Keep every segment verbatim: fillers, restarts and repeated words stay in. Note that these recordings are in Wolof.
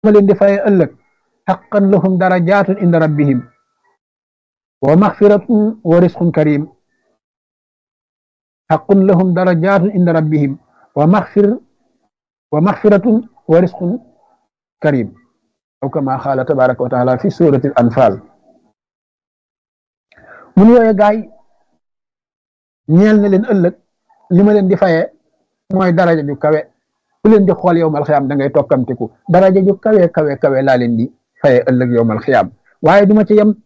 ma leen di faye ëllëg haqqan lahum darajatun inda rabbihim wa maxfiratun wa risqun karim haqqun lahum darajatun inda rabbihim wa maxfir wa maxfiratun wa risqun karim aw kama xaala tabaraka wa taala fi surati al anfal mun yooye gaay ñeel na leen ëllëg li ma leen di faye mooy daraja ju kawe ku leen di xool yowmal xiyaam da ngay tokkamtiku daraja ju kawe kawe kawe laa leen di faye ëllëg yowmal xiyaam waaye duma ci yem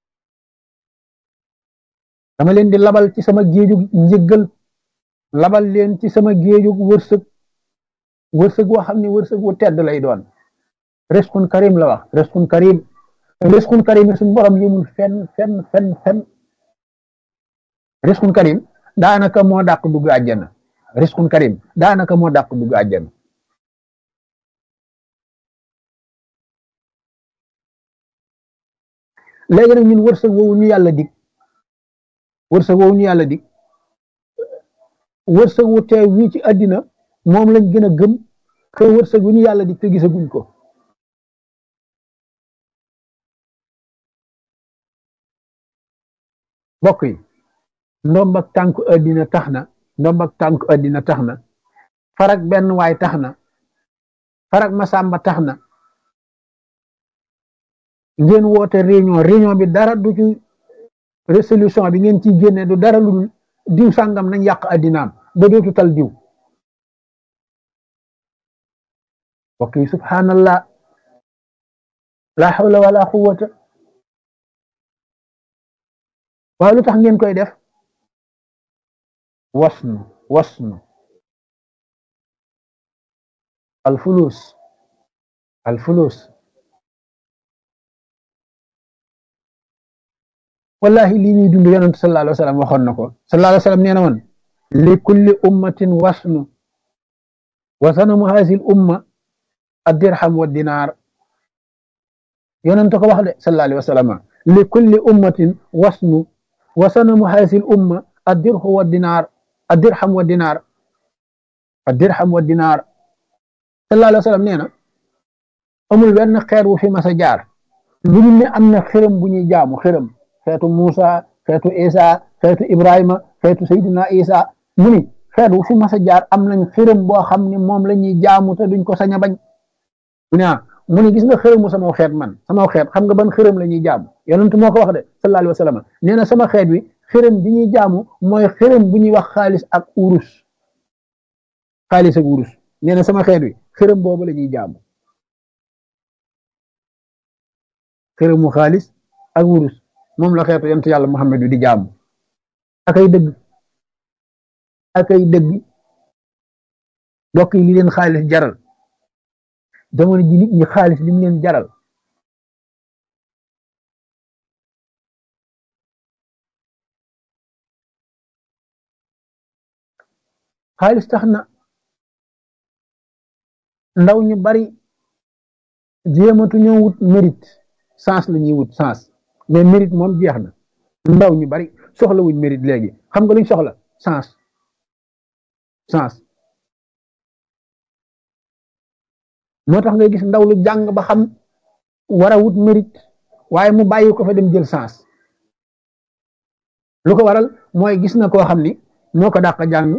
dama leen di labal ci sama géejug njëggal labal leen ci sama géejug wërsëg wërsëg woo xam ne wërsëg wu tedd lay doon risqun karim la wax risqun karim risqun karim yi suñu borom yëmul fenn fenn fenn fenn risqun karim daanaka moo dàq dugg àjjana risqun karim daanaka moo dàq dugg àjjana léegi nag ñun wërsëg woowu ñu yàlla dig wërsëg woowu ñu yàlla dig wërsëg wu teew wii ci àddina moom lañ gën a gëm que wërsëg wu ñu yàlla dig te gisaguñ ko bokk yi ndombak tànku àddina tax na ndombak tànku àddina tax na farak benn waay tax na farak masamba tax na ngeen woote réunion réunion bi dara du ci résolution bi ngeen ciy génne du dara lu dul diw sàngam nañ yàq àddinaam ba dootu tal diw bokk yi subhanallah la hawla wala quwwata waaye lu tax ngeen koy def wasnu wasnu alfulus alfulus wallahi lii ñuy dund yonent sallallahu alayhi wa sallam waxoon na ko sallallahu alayhi wa sallam nee na woon li kulli ummatin wasnu wa sanamu haasi l umma addirham wa dinaar yonent ko wax de sallallahu alayhi wa sallam li kulli ummatin wasnu wa sanamu haasi l umma addirhu wa dinaar addirham wa dinaar addirham wa dinaar sallallahu alayhi wa sallam nee na amul benn xeet wu fi mas a jaar lu ñu ne am na xërëm bu ñuy jaamu xërëm xeetu Muusa xeetu Isa xeetu Ibrahima xeetu Seydina Isa mu ni xeet wu fi mas a jaar am nañ xërëm boo xam ne moom la ñuy jaamu te duñ ko sañ a bañ mu ne mu ni gis nga xërëmu sama xeet man sama xeet xam nga ban xërëm la ñuy jaamu yonent moo ko wax de sallallahu alayhi wa sallam nee na sama xeet wi xërëm bi ñuy jaamu mooy xërëm bu ñuy wax xaalis ak urus xaalis ak urus nee na sama xeet wi xërëm boobu la ñuy jaamu xërëmu xaalis ak urus moom la xeetu yonent yàlla Muhammad di jaamu akay dëgg akay dëgg mbokk yi li leen xaalis jaral jamono ji nit ñi xaalis li mu leen jaral xaalis tax na ndaw ñu bari jéematu ñoo wut mérite sens la ñuy wut sens mais mérite moom jeex na ndaw ñu bari soxla wuñ mérite léegi xam nga luñ soxla sens sens moo tax ngay gis ndaw lu jàng ba xam war a wut mérite waaye mu bàyyi ko fa dem jël sens lu ko waral mooy gis na koo xam ni moo ko dàq jàng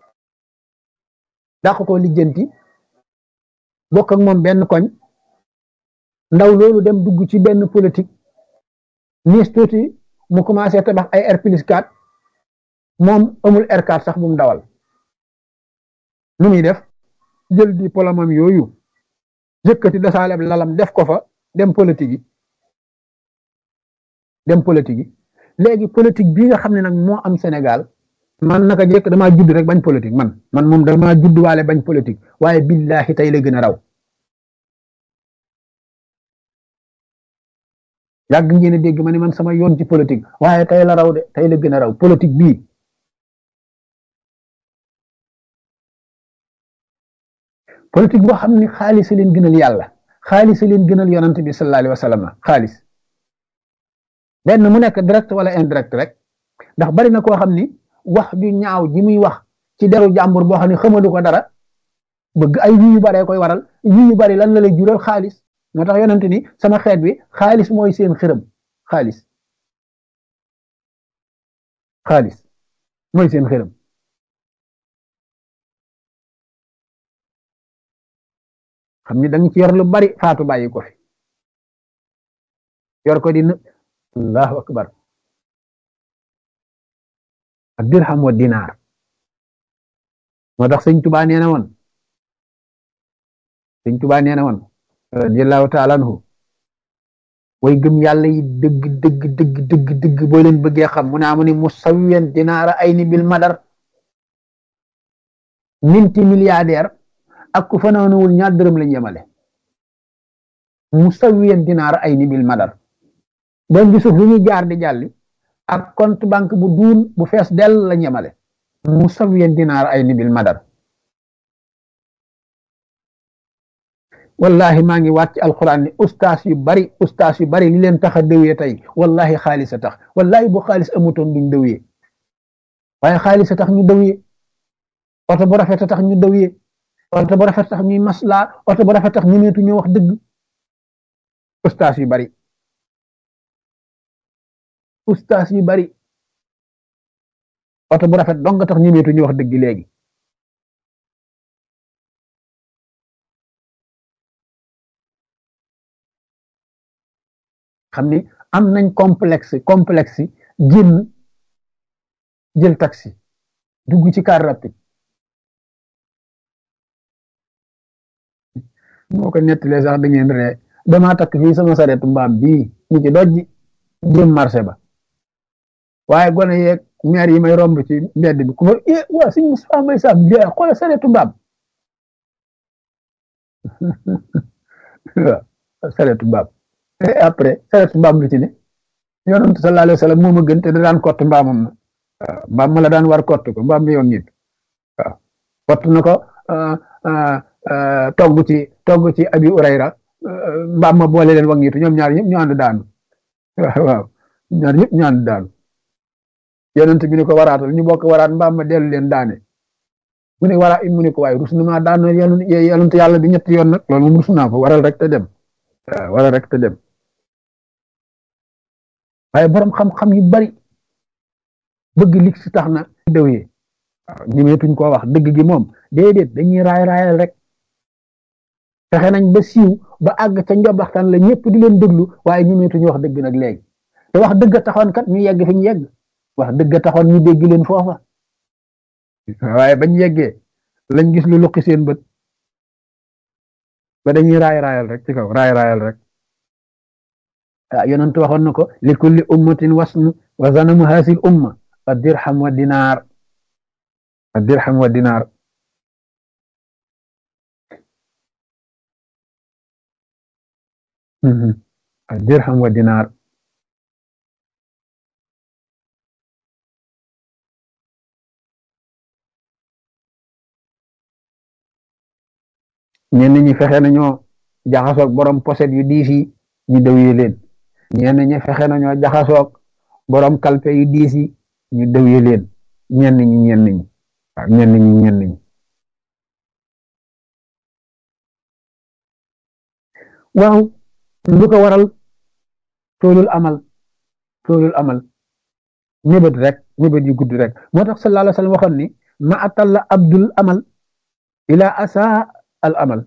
dàq ko lijjanti bokk ak moom benn koñ ndaw loolu dem dugg ci benn politique niis tuuti mu commencé tabax ay R plus quatre moom amul R quatre sax bu mu dawal lu muy def jël diplôme am yooyu yëkkati dasaaleb lalam def ko fa dem politique yi dem politique yi léegi politique bii nga xam ne nag moo am Sénégal man naka jekk damaa judd rek bañ politique man man moom damaa judd waale bañ politique waaye billahi tey la gën a raw yàgg ngeen a dégg ma ne man sama yoon ci politique waaye tey la raw de tey la gën a raw politique bii politique boo xam ne xaalis leen gënal yàlla xaalis leen gënal yonant bi sallallahu alayhi wa sallam xaalis benn mu nekk direct wala indirect rek ndax bari na koo xam ni wax ju ñaaw ji muy wax ci deru jàmbur boo xam ne xamalu ko dara bëgg ay yu yu bare koy waral yu yu bari lan la lay jural xaalis moo tax yonent ni sama xeet bi xaalis mooy seen xërëm xaalis xaalis mooy seen xërëm xam ni da nga ci yor lu bari faatu bàyyi ko fi yor ko di në allahu akbar ak dirham wa dinaar moo tax sëñ Tuubaa nee na woon sëñ Tuubaa nee na woon radiyallahu taala anhu way gëm yàlla yi dëgg dëgg dëgg dëgg dëgg boo leen bëggee xam mu ne amu ni musawiyan dinaara ay ni bil madar minti milliardaire ak ku fanaanuwul ñaar dërëm lañ yemale musawiyan dinaara ay ni bil madar doon bi suuf lu ñuy jaar di jàlli ak compte banque bu duun bu fees dell lañ yemale musawiyan dinaara ay ni bil madar wallahi maa ngi wàcc alquran ni ustaas yu bari ustaas yu bari li leen tax a dëwee tey wallahi xaalis a tax wallahi bu xaalis amutoon duñ dëwee waaye xaalis a tax ñu dëwee oto bu rafet a tax ñu dëwee oto bu rafet a tax ñuy maslaa oto bu rafet a tax ñu neetu ñu wax dëgg ustaas yu bari ustaas yu bari oto bu rafet dong nga tax ñu neetu ñu wax dëgg léegi xam ni am nañ complexe complexe génn jël taxi dugg ci car rapide moo ko nettalee sax da ngeen ree damaa takk fii sama sareetu mbaam bii ñu ci dojji jëm marché ba waaye gone yeeg maire yi may romb ci mbedd bi ku fa eh waa suñ Moustapha Mbaye Sam bi xoolal sareetu mbaam waaw sareetu mbaam et après sareetu mbaam lu ci ne yonent sallallahu alayhi wa sallam moo ma gën te da daan kott mbaamam na waaw mbaam ma la daan war kott ko mbaam mi yoon nit waaw kott na ko togg ci togg ci abi urayra mbaam ma boole leen wangitu ñoom ñaar ñëpp ñu ànd daanu waaw waaw ñaar ñëpp ñu ànd daanu yonent bi ne ko waraatal ñu bokk waraat mbaam ma dellu leen daane mu ne wara mu ne ko waaye rus na maa daan yonent yàlla bi ñetti yoon nag loolu moom rus naa ko waral rek te dem waaw waral rek te dem waaye borom xam-xam yu bari bëgg lig si tax na dëwyee waaw ñemeetuñ koo wax dëgg gi moom déedéet dañuy raay raayal rek fexe nañ ba siiw ba àgg ca njobaxtan la ñëpp di leen déglu waaye ñemeetuñu wax dëgg nag léegi te wax dëgg taxoon kat ñu yegg fi ñu yegg wax dëgg taxoon ñu dégg leen foofa waaye bañ yeggee lañ gis lu luqi seen bët ba dañuy raay raayal rek ci kaw raay raayal rek ah yonent waxoon na ko li kulli ummatin wasnu wa zanamu hasil umma ad dirham wa dinaar ad dirham wa dinaar ad dirham wa dinaar ñenn ñi fexe nañoo jaxasoog borom poset yu diis yi ñu dëwyee leen ñenn ñi fexe nañoo jaxasoog borom kalpe yu diis yi ñu dëwyee leen ñenn ñi ñenn ñi waaw ñenn ñi ñenn ñi waaw lu ko waral toolul amal toolul amal mébét rek mébét yu gudd rek moo tax sallallahu alayhi wa sallam waxoon ni ma atalla abdul amal ila asa al amal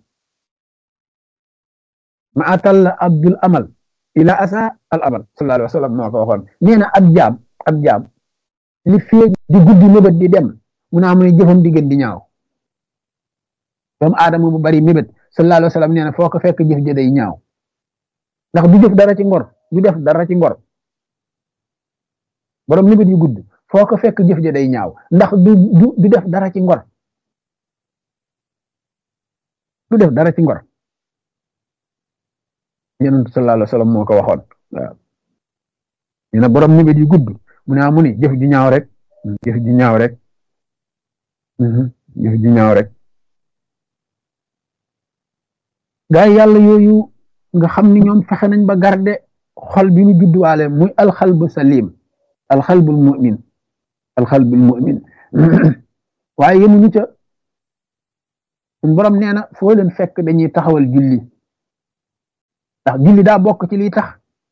ma atalla abdul amal ila asa al amal sallallahu alayhi wa sallam moo ko waxoon nee na ab jaam ab jaam li fee di guddi mébét di dem mu naa mu ne jëfam di gën di ñaaw doomu aadama bu bari mébét sallallahu alayhi wa sallam nee na foo ko fekk jëf ja day ñaaw ndax du jëf dara ci ngor du def dara ci ngor borom mébét yu gudd foo ko fekk jëf ja day ñaaw ndax du du def dara ci ngor du def dara ci ngor yonent sallallahu alayhi wa sallam moo ko waxoon waaw nee na borom mébét yu gudd mu ne mu ni jëf ju ñaaw rek jëf ju ñaaw rek jëf ju ñaaw rek gaa yi yàlla yooyu nga xam ni ñoom fexe nañ ba garde xol bi ñu judduwaale muy alxalbu salim alxalbul mu'min alxalbul mu'min waaye yemuñu ca suñ borom nee na foo leen fekk dañuy taxawal julli ndax julli daa bokk ci liy tax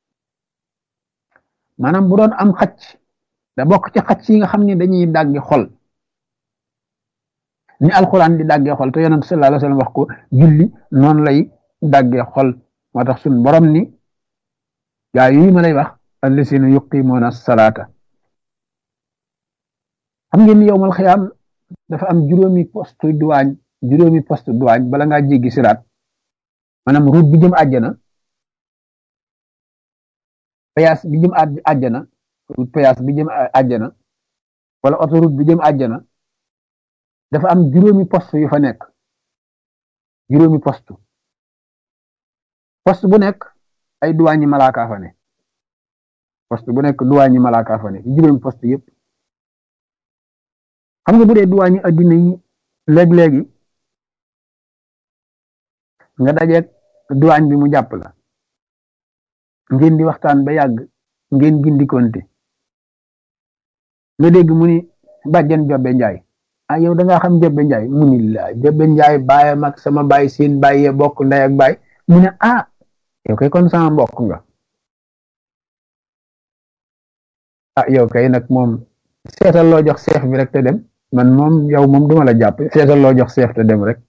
maanaam bu doon am xacc da bokk ci xacc yi nga xam ne dañuy dàggi xol ni alxuraan di dàggee xol te yonent sallallahu alayhi wa sallam wax ko julli noonu lay dàggee xol moo tax suñ borom ni gaa yi ma lay wax allasina yuqimuuna salaata xam ngeen ni yowmal xiyaam dafa am juróomi poste duwaañ juróomi poste duwaañ bala ngaa jéggi siraat maanaam route bi jëm àjjana péage bi jëm àjjana route péage bi jëm àjjana wala autoroute bi jëm àjjana dafa am juróomi poste yu fa nekk juróomi poste poste bu nekk ay duwaañi malaaka fa ne poste bu nekk duwaañi malaaka fa ne juróomi poste yëpp xam nga bu dee duwaañi addina yi léeg-léegi nga dajeeg duwaañ bi mu jàpp la ngeen di waxtaan ba yàgg ngeen gindikonte nga dégg mu ni bàjjen Jobbe Njaay ah yow da ngaa xam Jobbe Njaay mu ni la Jobbe Njaay baayam ak sama baay seen baay yee bokk ndey ak baay mu ne ah yow kay kon sama mbokk nga ah yow kay nag moom seetal loo jox seef bi rek te dem man moom yow moom duma la jàpp seetal loo jox seef te dem rek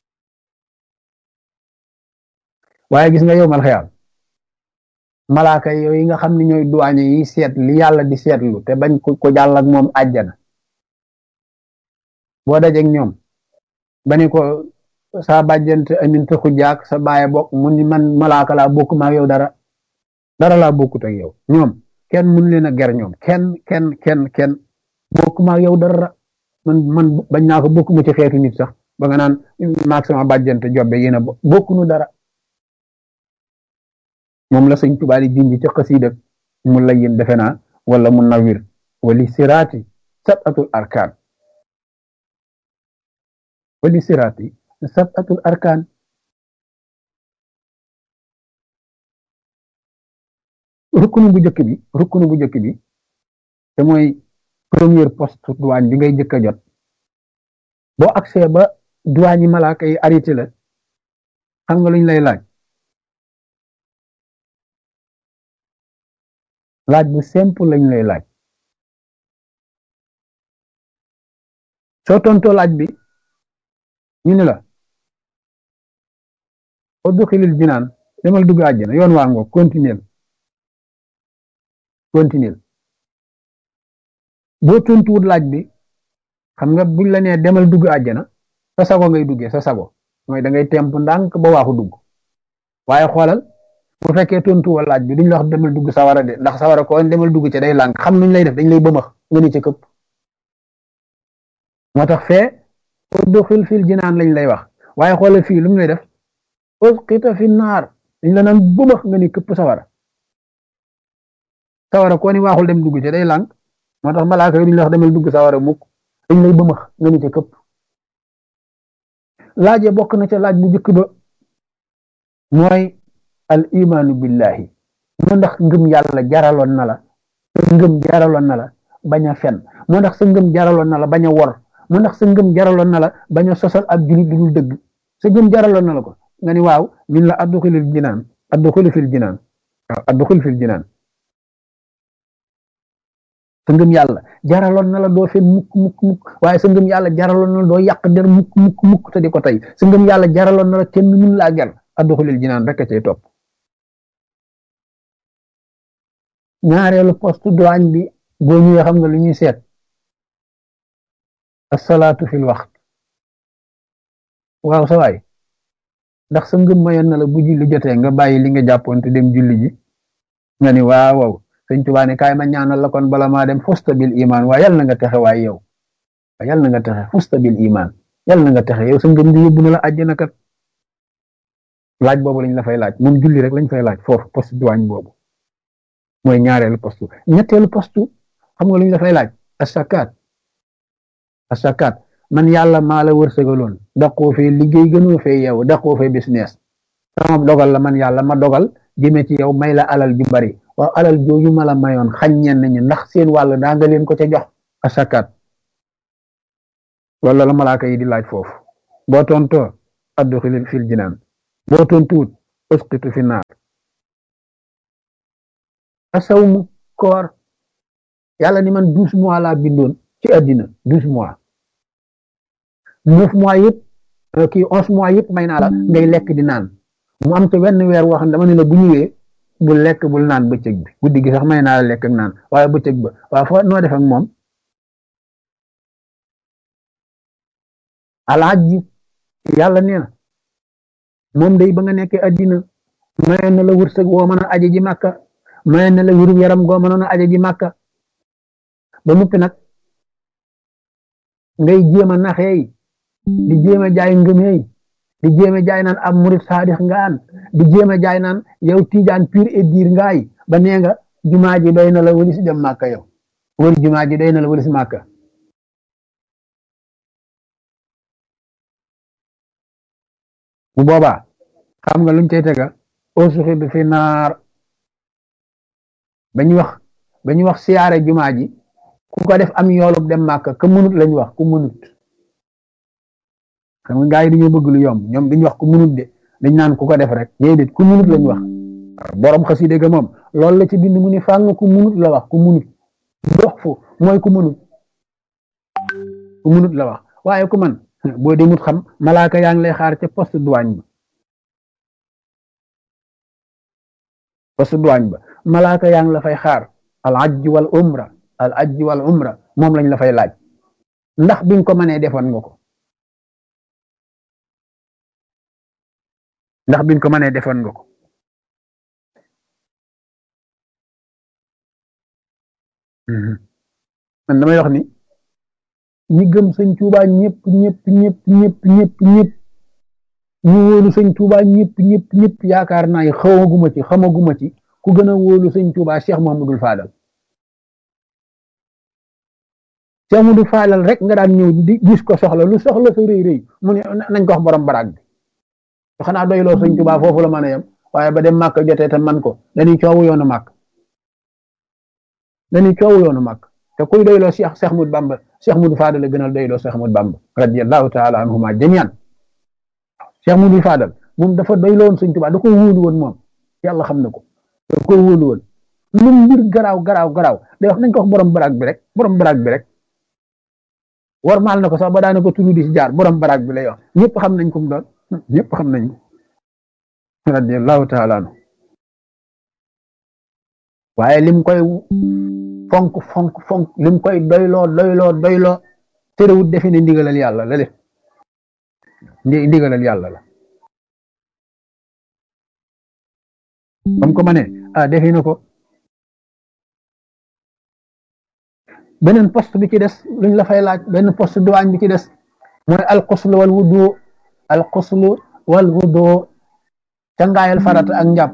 waaye gis nga yow mal xeyaam malaaka yooyu yi nga xam ne ñooy duwaañe yi seet li yàlla di seetlu te bañ ko ko jàll ak moom àjjana boo dajeeg ñoom ba ni ko sa bàjjante amin te xujaak sa baaye bokk mu ni man malaaka laa bokk ma ak yow dara dara laa bokkut ak yow ñoom kenn mun leen a ger ñoom kenn kenn kenn kenn bokk ma ak yow dara man man bañ naa ko bokk mu ci xeetu nit sax ba nga naan maag sama bàjjante Jobbe yéen a bokkunu dara moom la sëñ Tuubaa di junj ci xasiida mu layyin defe naa wala mu nawir wali siraati sabatul arkaan wali siraati sabatul arkaan rukkunu bu njëkk bi rukkunu bu njëkk bi te mooy premier poste douane bi ngay njëkk a jot boo accès ba douane yi malaaka yi arrêté la xam nga luñ lay laaj laaj bu simple lañ lay laaj soo tontoo laaj bi ñu ne la udxilil jinaan demal dugg àjjana yoon waa ngoo continuer continuer boo tontuwut laaj bi xam nga buñ la nee demal dugg àjjana sa sago ngay duggee sa sago mooy da ngay temp ndànk ba waaxu dugg waaye xoolal bu fekkee tontuwa laaj bi duñ la wax demal dugg sawara de ndax sawara ko demal dugg ci day lànk xam nuñ lay def dañ lay bëmax nga ni ci këpp moo tax fee udxil fil jinaan lañ lay wax waaye xoolal fii lu mu lay def usqita fi naar dañ la naan bëmax nga ni këpp sawara sawara ko ni waaxul dem dugg ci day lànk moo tax malaaka yi duñ la wax demal dugg sawara mukk dañ lay bëmax nga ni ci këpp laaje bokk na ca laaj bu njëkk ba mooy al imaanu billahi moo ndax ngëm yàlla jaraloon na la sa ngëm jaraloon na la bañ a fen moo ndax sa ngëm jaraloon na la bañ a wor moo ndax sa ngëm jaraloon na la bañ a sosal ab julit lu dul dëgg sa ngëm jaraloon na la ko nga ni waaw min la adduxilil jinaan adduxil fil jinaan waaw adduxil fil jinaan sa ngëm yàlla jaraloon na la doo fen mukk mukk mukk waaye sa ngëm yàlla jaraloon na la doo yàq der mukk mukk mukk te di ko tey sa ngëm yàlla jaraloon na la kenn mun laa ger adduxilil jinaan rek a cay topp ñaareelu poste douane bi boo ñëwee xam nga lu ñuy seet asalaatu fil waxt waaw sa waay ndax sa ngëm mayoon na la bu julli jotee nga bàyyi li nga jàppoon te dem julli ji nga ni waaw waaw sëñ Tuubaa ne kaay ma ñaanal la kon bala maa dem fusta bil iman waaye yal na nga texe waaye yow waaye yal na nga texe fusta bil iman yal na nga texe yow sa ngëm di yóbbu na la àjjana kat laaj boobu lañ la fay laaj moom julli rek lañ fay laaj foofu poste douane boobu mooy ñaareelu poste ñetteelu poste xam nga lu ñu dafay laaj asakaat asakaat man yàlla maa la wërsëgaloon daqoo fee liggéey gënoo fee yow daqoo fee business sama dogal la man yàlla ma dogal jëme ci yow may la alal ju bari waaw alal jooju ma la mayoon xañ ñenn ñi ndax seen wàll daa nga leen ko ca jox asakaat wala la malaaka yi di laaj foofu boo tontoo adduxil fil jinaan boo tontuwut usqitu fi naar asawmu koor yàlla ni man douze mois laa bindoon ci àddina douze mois neuf mois yëpp kii onze mois yëpp may naa la ngay lekk di naan mu am te wenn weer woo xam ne dama ne la bu ñëwee bul lekk bul naan bëccëg bi guddi gi sax may naa la lekk ak naan waaye bëccëg ba waaye foo noo def ak moom alaaj ji yàlla nee na moom day ba nga nekkee àddina mayoon na la wërsëg woo mën a aje ji màkka mayoon na la wéru yaram goo mënoon a aje ji màkka ba nuppi nag ngay jéem a naxeey di jéem a jaay ngëmeey di jéem a jaay naan ab murit saadix ngaan di jéem a jaay naan yow tiijaan pur et dur ngaay ba nee nga jumaa ji doy na la wëlis dem màkka yow wër jumaa ji doy na la wëlis màkka bu boobaa xam nga luñ cay tega ausuxi bi fi naar ba ñuy wax ba ñuy wax siyaare jumaa ji ku ko def am yoolub dem màkka ka munut lañ wax ku munut xam nga gaa yi dañoo bëgg lu yomb ñoom duñ wax ku munut de dañ naan ku ko def rek déedéet ku munut lañ wax borom xaside ga moom loolu la ci bind mu ni fàng ku munut la wax ku munut dox fu mooy ku munut ku munut la wax waaye ku man boo demut xam malaaka yaa ngi lay xaar ca poste douane ba poste douane ba malaaka yaa ngi la fay xaar al ajj wal umra al ajj wal umra moom lañ la fay laaj ndax biñ ko mënee defoon nga ko ndax biñ ko mënee defoon nga ko man damay wax ni ñi gëm sëñ Tuuba ñëpp ñëpp ñëpp ñëpp ñëpp ñëpp ñu wóolu sëñ Tuuba ñëpp ñëpp ñëpp yaakaar naa yi xawaguma ci xamaguma ci ku gën a wóolu sëñ Tuuba Cheikh Mouhamadoul Fadal Cheikh Mouhamadoul Fadal rek nga daan ñëw di gis ko soxla lu soxla sa rëy rëy mu ne nañ ko wax borom baraag bi xanaa doyloo sëñ Tuuba foofu la mën a yem waaye ba dem màkk jotee te man ko dañuy coowu yoonu màkk dañuy coowu yoonu màkk te kuy doyloo Cheikh Cheikh Ahmadou Bamba Cheikh Ahmadou Fadal la gënal doyloo Cheikh Ahmadou Bamba radiyallahu taala anhuma jamian Cheikh Ahmadou Fadal moom dafa doyloo woon sëñ Tuuba da ko wóolu woon moom yàlla xam na ko da ko wóolu woon lu mbir garaaw garaaw garaaw day wax nañ ko wax borom baraag bi rek borom baraag bi rek war maal na ko sax ba daana ko tudd di si jaar borom baraag bi lay wax ñëpp xam nañ ko mu doon ñëpp xam nañ ko radiyallahu taala anhu waaye lim koy fonk fonk fonk lim koy doyloo doyloo doyloo terewut defe ne ndigalal yàlla la def ndi ndigalal yàlla la bam ko ma ne ah defe na ko beneen poste bi ci des luñ la fay laaj benn poste douane bi ci des mooy alxuslu wal wudu alxuslu wal wudu ca ngaayal farata ak njàpp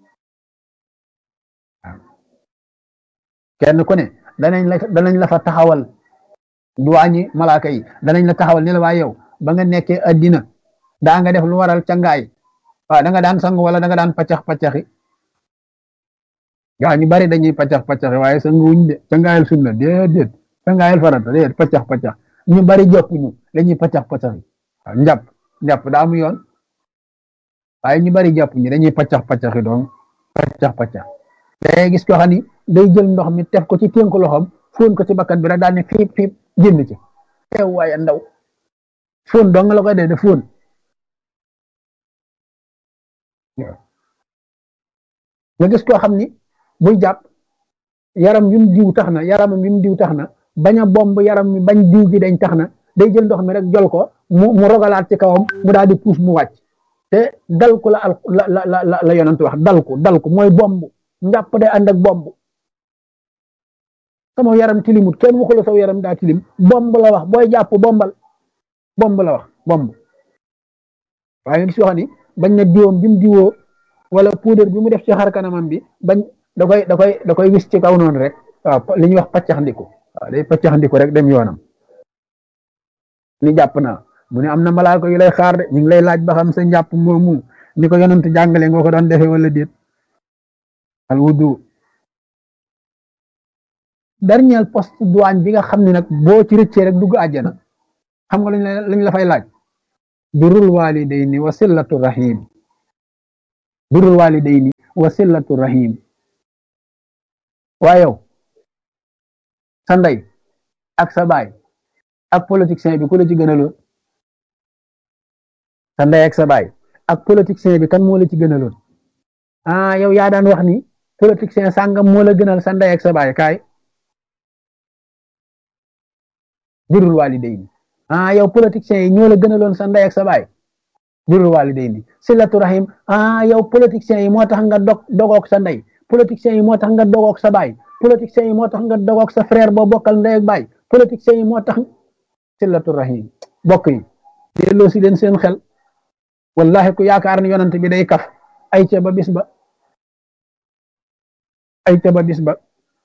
kenn ku ne danañ la danañ la fa taxawal duwaañi malaaka yi danañ la taxawal ne la waaye yow ba nga nekkee addina daa nga def lu waral cangaay waaw da nga daan sang wala da nga daan paccax paccaxi gaa ñu bari dañuy paccax paccaxi waaye sanguwuñ de cangaayal sunna déedéet cangaayal farata déedéet paccax paccax ñu bari jàpp ñu dañuy paccax paccaxi waaw njàpp njàpp daa am yoon waaye ñu bari jàpp ñu dañuy paccax paccaxi doon paccax paccax day gis ko xam ni day jël ndox mi tef ko ci tënk loxoom fóon ko ci bakkan bi rek daal ne fiip fiip génn ci teew waaye ndaw fóon dong la koy dee de fóon nga gis koo xam ni buy jàpp yaram wi mu diw tax na yaramam wi mu diw tax na bañ a bomb yaram mi bañ diw gi dañ tax na day jël ndox mi rek jol ko mu mu rogalaat ci kawam mu daal di puus mu wàcc te dal ko la al la la la la yonent wax dal ko dal ko mooy bomb njàpp day ànd ak bomb sama yaram tilimut kenn waxula saw yaram daa tilim bomb la wax booy jàpp bombal bomb la wax bomb waaye nga gis yoo xam ni bañ na diwam bi mu diwoo wala poudre bi mu def ci xar kanamam bi bañ da koy da koy da koy wis ci kaw noonu rek waaw li ñuy wax paccax ndiku waaw day paccax ndiku rek dem yoonam ni jàpp naa mu ne am na malaaka yu lay xaar de ñu ngi lay laaj ba xam sa njàpp moomu ni ko yonent jàngale nga ko doon defee wala déet al wudu dernier poste douane bi nga xam ne nag boo ci rëccee rek dugg àjjana xam nga lañ la lañ la fay laaj birrul walidayni wa sillatu rahim birrul walidayni wa sillatu rahim waa yow sa ndey ak sa baay ak politicien bi ku la ci gënaloon sa ndey ak sa baay ak politicien bi kan moo la ci gënaloon ah yow yaa daan wax ni politicien sàngam moo la gënal sa ndey ak sa baay kaay birrul walidayni ah yow politicien yi ñoo la gënaloon sa ndey ak sa baay birrul walidayni silatu rahim ah yow politicien yi moo tax nga dog dogook sa ndey politiciens yi moo tax nga dogook sa baay politiciens yi moo tax nga dogook sa frère boo bokkal ndey ak baay politiciens yi moo tax silatu rahim bokk yi delloo si leen seen xel wallahi ku yaakaar ni yonent bi day kaf ay ca ba bis ba ay ca ba bis ba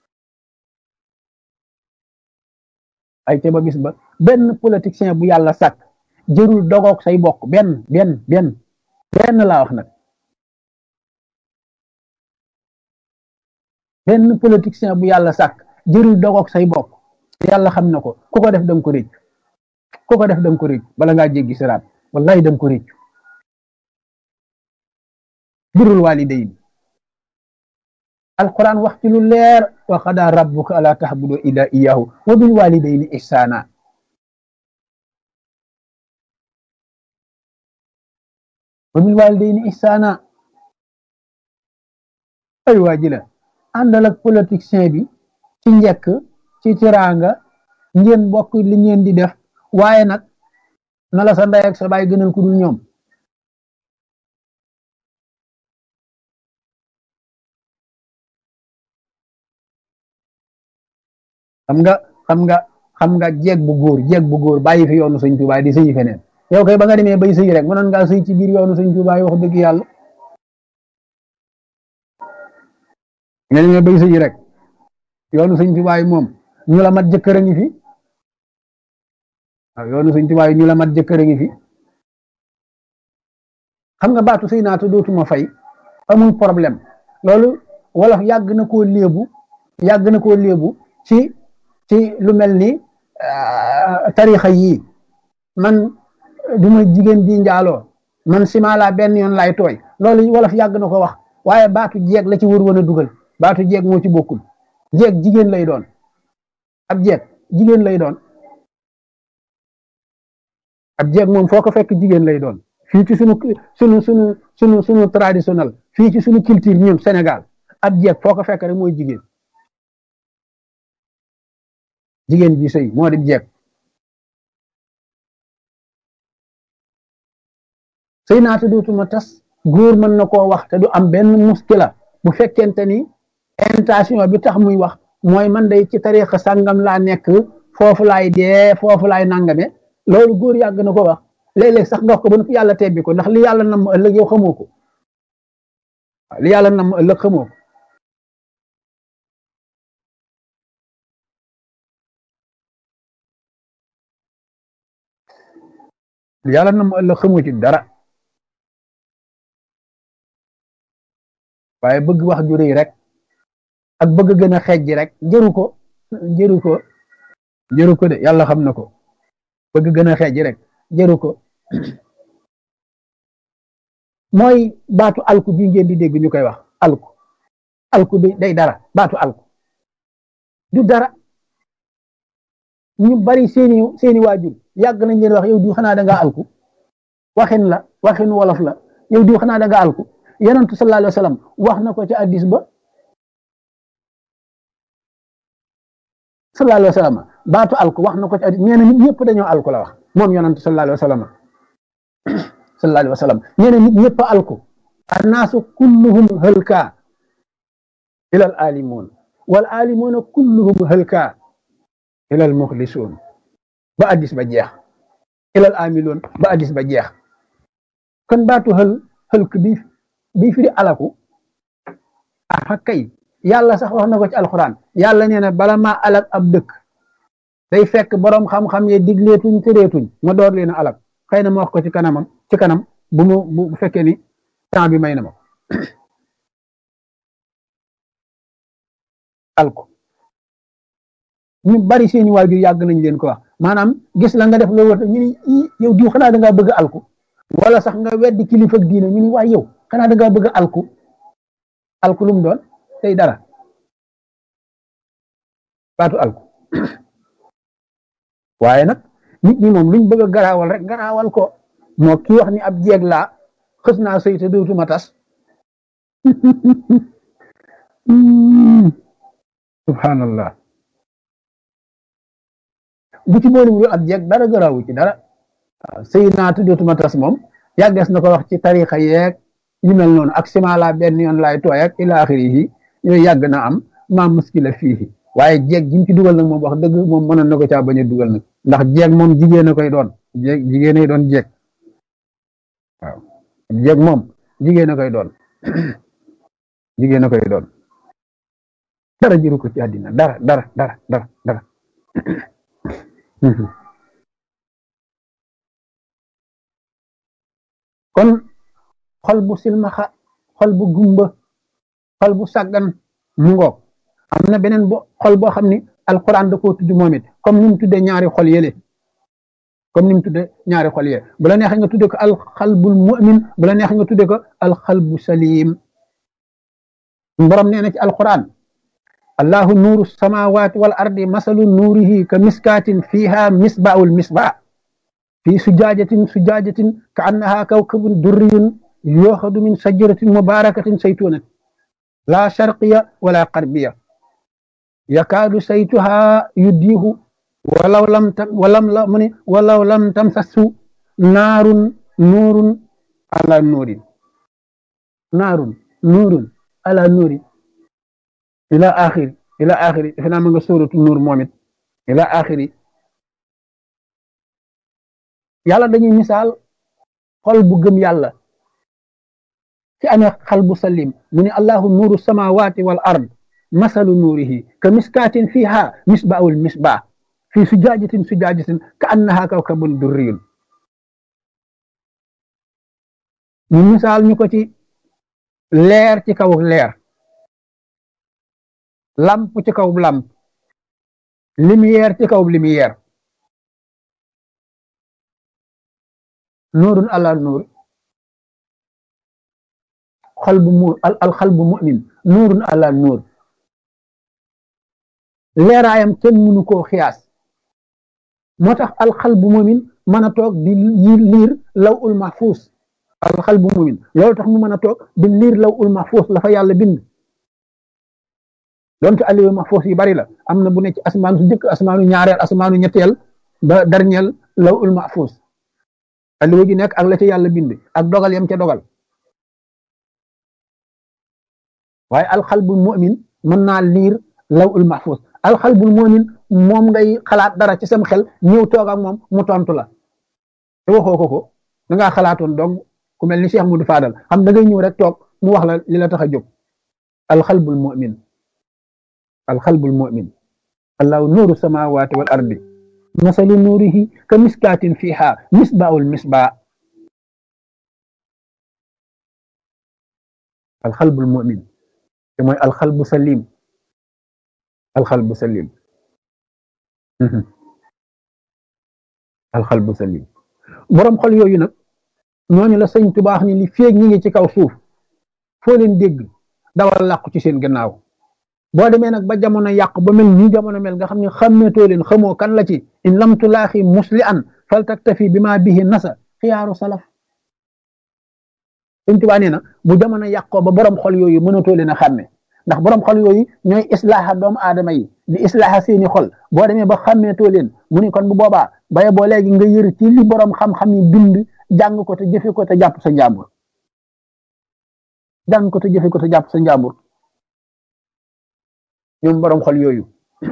ay ca ba bis ba benn politicien bu yàlla sàkk jërul dogook say bokk benn benn benn benn laa wax nag benn politicien bu yàlla sàkk jërul dogook say bokk yàlla xam na ko ku ko def danga ko réccu ku ko def danga ko réccu bala ngaa jéggi siraat wallahi danga ko réccu birrul walidayn alquran wax ci lu leer wa qadaa rabbuka alaa ta'budu illaa iyyaahu wa bil walidayni ihsaana wa bil walidayni ihsaana ay waaji la àndal ak politicien bi ci njëkk ci tiraanga ngeen bokk li ngeen di def waaye nag na la sa ndey ak sa baay gënal ku dul ñoom xam nga xam nga xam nga jeeg bu góor jeeg bu góor bàyyi fi yoonu sëñ Tuubaa di sëyi feneen yow kay ba nga demee bay sëyi rek mënoon ngaa sëy ci biir yoonu sëñ Tuubaa wax dëgg yàlla nga demee bay sëyi rek yoonu sëñ Tuubaa moom ñu la mat jëkkër a ngi fi waaw yoonu sëñ Tuubaa ñu la mat jëkkër a ngi fi xam nga baatu sëy naatu dootuma fay amul problème loolu wolof yàgg na koo léebu yàgg na koo léebu ci ci lu mel ni tarixa yii man duma jigéen ji njaaloo man sima laa benn yoon laay tooy loolu wolof yàgg na ko wax waaye baatu jeeg la ci wër woon a dugal baatu jeeg moo ci bokkul jeeg jigéen lay doon ab jeeg jigéen lay doon ab jeeg moom foo ko fekk jigéen lay doon fii ci sunu sunu sunu sunu sunu traditionnel fii ci sunu culture ñun Sénégal ab jeeg foo ko fekk rek mooy jigéen jigéen ji sëy moo di jeeg sëy naa te dootuma tas góor mën na koo wax te du am benn muskila bu fekkente ni intention bi tax muy wax mooy man day ci tariixa sàngam laa nekk foofu laay dee foofu laay nangame loolu góor yàgg na ko wax léeg-léeg sax nga wax ko ba nu yàlla tebbi ko ndax li yàlla nam ëllëg yow xamoo ko li yàlla nam ëllëg xamoo ko li yàlla nam ëllëg xamoo ci dara waaye bëgg wax ju rëy rek ak bëgg gën a xeej ji rek jëru ko jëru ko jëru ko de yàlla xam na ko bëgg gën a xeej ji rek jëru ko mooy baatu alku bi ngeen di dégg ñu koy wax alku alku bi day dara baatu alku du dara ñu bari seeni seeni waajur yàgg nañ leen wax yow diw xanaa da nga alku waxin la waxin wolof la yow diw xanaa da nga alku yonent sallallahu alayhi wa sallam wax na ko ci hadiis ba sallallahu alayhi wa sallam baatu alku wax na ko ci hadiis nee na nit ñëpp dañoo alku la wax moom yonent sallallahu alayhi wa sallam sallallahu alayhi wa sallam nee na nit ñëpp alku annaasu kulluhum halka ila al alimun wal alimuna kulluhum halka ila al muxlisuun ba hadiis ba jeex ila al amiloon ba hadiis ba jeex kon baatu hël hëlk bi bi firi alaku ah kay yàlla sax wax na ko ci alxuraan yàlla nee na bala maa alak ab dëkk day fekk boroom xam-xam ye digleetuñ tëreetuñ ma door leen a alak xëy na ma wax ko ci kanamam ci kanam bu mu bu fekkee ni temps bi may na ma alku ñu bari seeni waajur yàgg nañ leen ko wax maanaam gis la nga def loolu war ñu ni yow diw xanaa da ngaa bëgg alku wala sax nga weddi kilifa ak diine ñu ni waay yow xanaa da ngaa bëgg a alku alku lu mu doon tey dara baatu alku waaye nag nit ñi moom luñ bëgg a garaawal rek garaawal ko moo kii wax ni ab jeeg laa xës naa sëy te dootuma tas subhanallah bu ci boole wu ab jeeg dara garaawu ci dara waaw sëy naa te dootuma tas moom yàggees na ko wax ci tarixa yeeg yu mel noonu ak sima la benn yoon laay tooy ak ila axiri yi yooyu yàgg na am maa muskila fii waaye jeeg ji mu ci dugal nag moom wax dëgg moom mënoon na ko caa bañ a dugal nag ndax jeeg moom jigéen a koy doon jeeg jigéen a doon jeeg waaw jeeg moom jigéen a koy doon jigéen a koy doon dara jëru ko ci àddina dara dara dara dara dara kon xol bu silmaxa xol bu gumba xol bu sàggan mu ngoog am na beneen bo xol boo xam ni alquran da koo tudd moom it comme ni mu tuddee ñaari xol yële comme ni mu tuddee ñaari xol yële bu la neexee nga tuddee ko alxalbul mu'min bu la neexee nga tuddee ko alxalbu salim borom nee na ci alquran allahu nuuru samawati wal ardi masalu nuurihi ka miskaatin fiha misbaul misbaa fi sujaajatin sujaajatin ka annaha kawkabun durriyun yooxadu min sajaratin mubarakatin saytunatin la sharqiya wala qarbiya yakaadu saytuha yuddiihu walaw lam tam walam la mu ne walaw lam tamsasu naarun nuurun ala nuurin naarun nuurun ala nuurin ila axiri ila axiri defe naa ma nga sóoratu nuur moom it ila axiri yàlla dañuy misaal xol bu gëm yàlla ci amee xal bu salim mu ne allahu nuuru samawati wal ard masalu nuurihi ka miskaatin fiha misbaul misbah fi sujaajatin sujaajatin ka annaha kawkabun durriyun ñu misaal ñu ko ci leer ci kaw leer lamp ci kaw lamp lumière ci kaw lumière nuurun ala nuur xol bu mu al xal bu mu'min nuurun ala nuur leeraayam kenn mënu koo xiyaas moo tax alxal bu mu'min mën a toog di liir law ul mahfuus alxal bu mu'min loolu tax mu mën a toog di liir law ul mahfuus la fa yàlla bind donte aliwu mahfuus yi bari la am na bu ne ci asmaanu su jëkk asmaanu ñaareel asmaanu ñetteel ba dernier law ul mahfuus aliwu ji nekk ak la ca yàlla bind ak dogal yam ca dogal waaye alxalbul mu'min mën naa liir law ul mahfuus alxalbul mu'min moom ngay xalaat dara ci sam xel ñëw toog ak moom mu tontu la te waxoo ko ko da ngaa xalaatoon donc ku mel ni Cheikh Moudou Fadal xam da ngay ñëw rek toog mu wax la li la tax a jóg alxalbul mu'min alxalbul mu'min allahu nuuru samawati wal ardi masalu nuurihi ka miskaatin fiha misbaul misbaa alxalbul mu'min te mooy alxalbu salim alxalbu salim alxalbu salim borom xol yooyu nag ñooñu la sëñ Tuubaa ni li feeg ñi ngi ci kaw suuf foo leen dégg dawal làqu ci seen gannaaw boo demee nag ba jamono yàq ba mel nii jamono mel nga xam ne xàmmeetoo leen xamoo kan la ci in lam tulaaxi musli an fal taktafi bi ma bihi nasa xiyaaru salaf sëñ Tuubaa nee na bu jamono yàqoo ba borom xol yooyu mënatoo leen a xàmme ndax borom xol yooyu ñooy islaaxa doomu aadama yi di islaaxa seeni xol boo demee ba xàmmeetoo leen mu ni kon bu boobaa baye boo léegi nga yër ci li borom xam-xam yi bind jàng ko te jëfe ko te jàpp sa njàmbur jàng ko te jëfe ko te jàpp sa njàmbur ñoom borom xol yooyu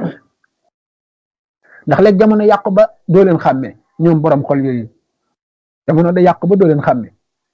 ndax léegi jamono yàq ba doo leen xàmme ñoom borom xol yooyu jamono da yàq ba doo leen xàmme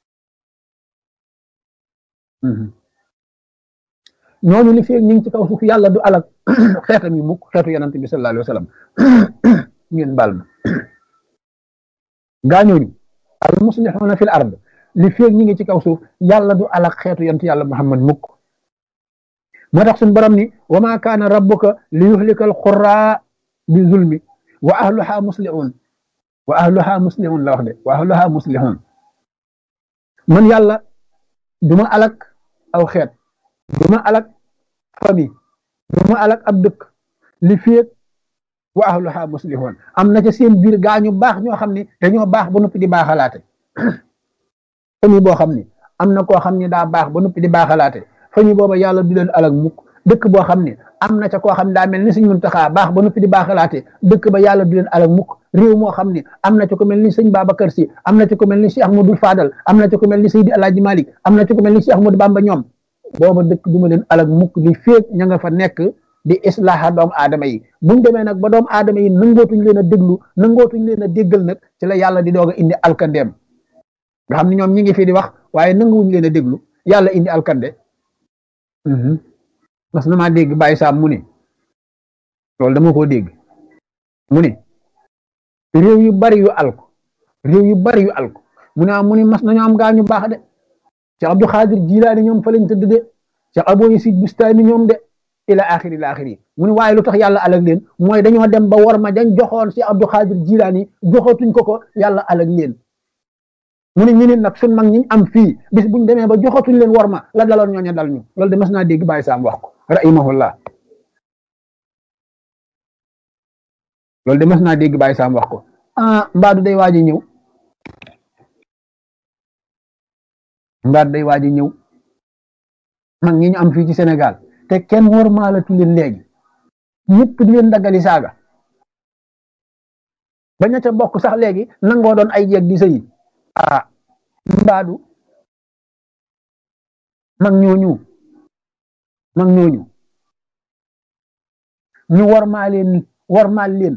ñooñu li feeg ñu ngi ci kaw suuf yàlla du alak xeetam yi mukk xeetu yonante bi sallallahu alayhi wa sallam ngeen baal ma gaañooñu al muslihuna fil ard li feeg ñu ngi ci kaw suuf yàlla du alak xeetu yonante yàlla Muhammad mukk moo tax suñu borom ni wa ma kaana rabbuka li yuhlika al qura bi zulmi wa ahluha muslihun wa ahluha muslihun la wax de wa ahluha muslihun man yàlla duma alak aw xeet duma alak famille duma alak ab dëkk li féeg wa ahluha muslihoon am na ca seen biir gaa ñu baax ñoo xam ne dañoo baax ba noppi di baaxalaate famille boo xam ne am na koo xam ne daa baax ba noppi di baaxalaate famille booba yàlla du leen alak mukk dëkk boo xam ne am na ca koo xam ne daa mel ni Sëñ Muntaxa baax ba noppi di baaxalaate dëkk ba yàlla du leen alak mukk réew moo xam ne am na ca ko mel ni sëñ Babacar Si am na ca ko mel ni Cheikh Ahmadou Fadal am na ca ko mel ni Seydi Alaaji Malik am na ca ko mel ni Cheikh Ahmadou Bamba ñoom booba dëkk du ma leen alak mukk li féeg ña nga fa nekk di islaaha doomu aadama yi buñ demee nag ba doomu aadama yi nangootuñ leen a déglu nangootuñ leen a déggal nag ci la yàlla di doog a indi alkandeem nga xam ne ñoom ñi ngi fi di wax waaye nanguwuñ leen a déglu yàlla indi alkande mas na maa dégg Baye Sam mu ne loolu dama koo dégg mu ne réew yu bari yu alko réew yu bari yu alko mu ne am mu ne mas nañu am gaa ñu baax de Cheikh Abdou Khadir Jilaani ñoom fa lañ tëdd de Cheikh Abou Yazid Bustami ñoom de ila axiri ila axiri mu ne waaye lu tax yàlla alag leen mooy dañoo dem ba war ma dañ joxoon Cheikh Abdou Khadir Jilaani joxatuñ ko ko yàlla alag leen mu ne ñu ne nag suñ mag ñi am fii bis buñ demee ba joxatuñ leen war ma la daloon ñooña dal ñu loolu de mas naa dégg Baye Sam wax ko rahimahullah loolu de mas naa dégg Baye Sam wax ko ah mbaadu day waaji ñëw mbaadu day waaji ñëw mag ñi ñu am fii ci Sénégal te kenn war maalatu leen léegi ñëpp di leen daggali saaga ba ña ca bokk sax léegi nangoo doon ay jeeg di sëyi ah mbaadu mag ñooñu mag ñooñu ñu war maa leen war maal leen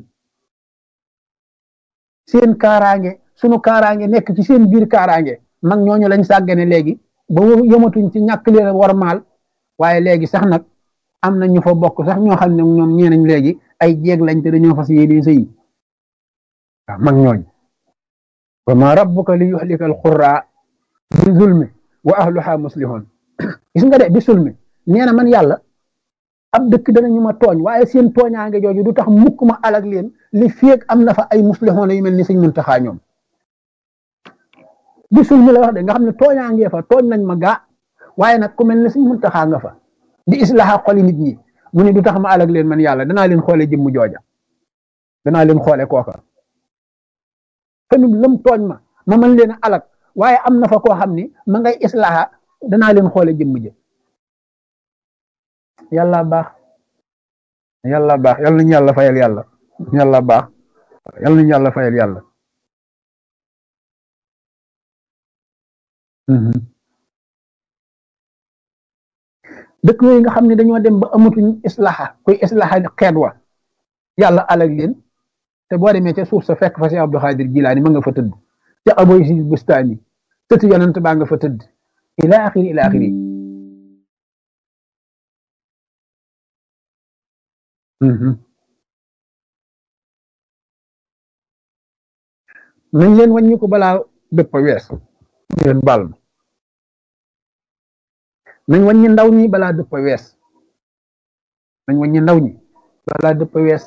seen kaaraange sunu kaaraange nekk ci seen biir kaaraange mag ñooñu lañ sàggane léegi ba yëmatuñ ci ñàkk leen war maal waaye léegi sax nag am na ñu fa bokk sax ñoo xam ne ñoom ñeenañ léegi ay jeeg lañ te dañoo fas yéene sëyi waaw mag ñooñ wa ma rabbuka li yuhlika al qura bi zulmi wa ahluha muslihun gis nga de bi zulmi nee na man yàlla ab dëkk danañu ma tooñ waaye seen tooñaange jooju du tax mukk ma alag leen li féeg am na fa ay muslihun yu mel ni Sëñ Muntaxa ñoom bi zulmi la wax de nga xam ne tooñaangee fa tooñ nañ ma gaa waaye nag ku mel ni Sëñ Muntaxa nga fa di islaha xoli nit ñi mu ne du tax ma alag leen man yàlla danaa leen xoole jëmm jooja danaa leen xoole kooka famille lam tooñ ma ma mën leen a alag waaye am na fa koo xam ni ma ngay islaha danaa leen xoole jëmm jë yàlla baax yàlla baax yàlla nañu yàlla fayal yàlla yàlla baax yàlla nañu yàlla fayal yàlla dëkk yooyu nga xam ne dañoo dem ba amatuñ islaha koy islaha xeet wa yàlla alag leen te boo demee ca suuf sa fekk fa Cheikh Abdou Khadir Jilaani ma nga fa tëdd ca Abou Yazid Bustami tëdd yonent baa nga fa tëdd ila axiri ila axiri nañ leen wàññi ko balaa dëpp wees ngeen baal ma nañ wàññi ndaw ñi balaa dëpp wees nañ wàññi ndaw ñi balaa dëpp wees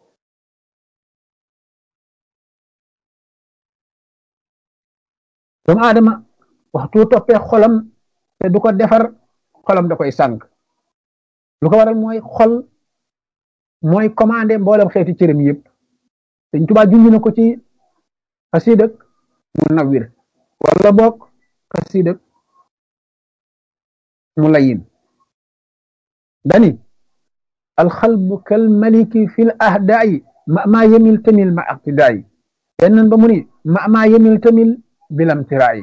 doomu aadama waxtu toppee xolam te du ko defar xolam da koy sànq lu ko waral mooy xol mooy commandé mboolem xeeti cërëm yëpp Sëñ Tuubaa junj na ko ci xasiidak Munawwir wala boog xasiidak Mulayin dani alxalbu kal maliki fil ahdaayi ma maa yemil tamil ma aqtidaayi benn ba mu ni ma maa yemil tamil bilam tiraay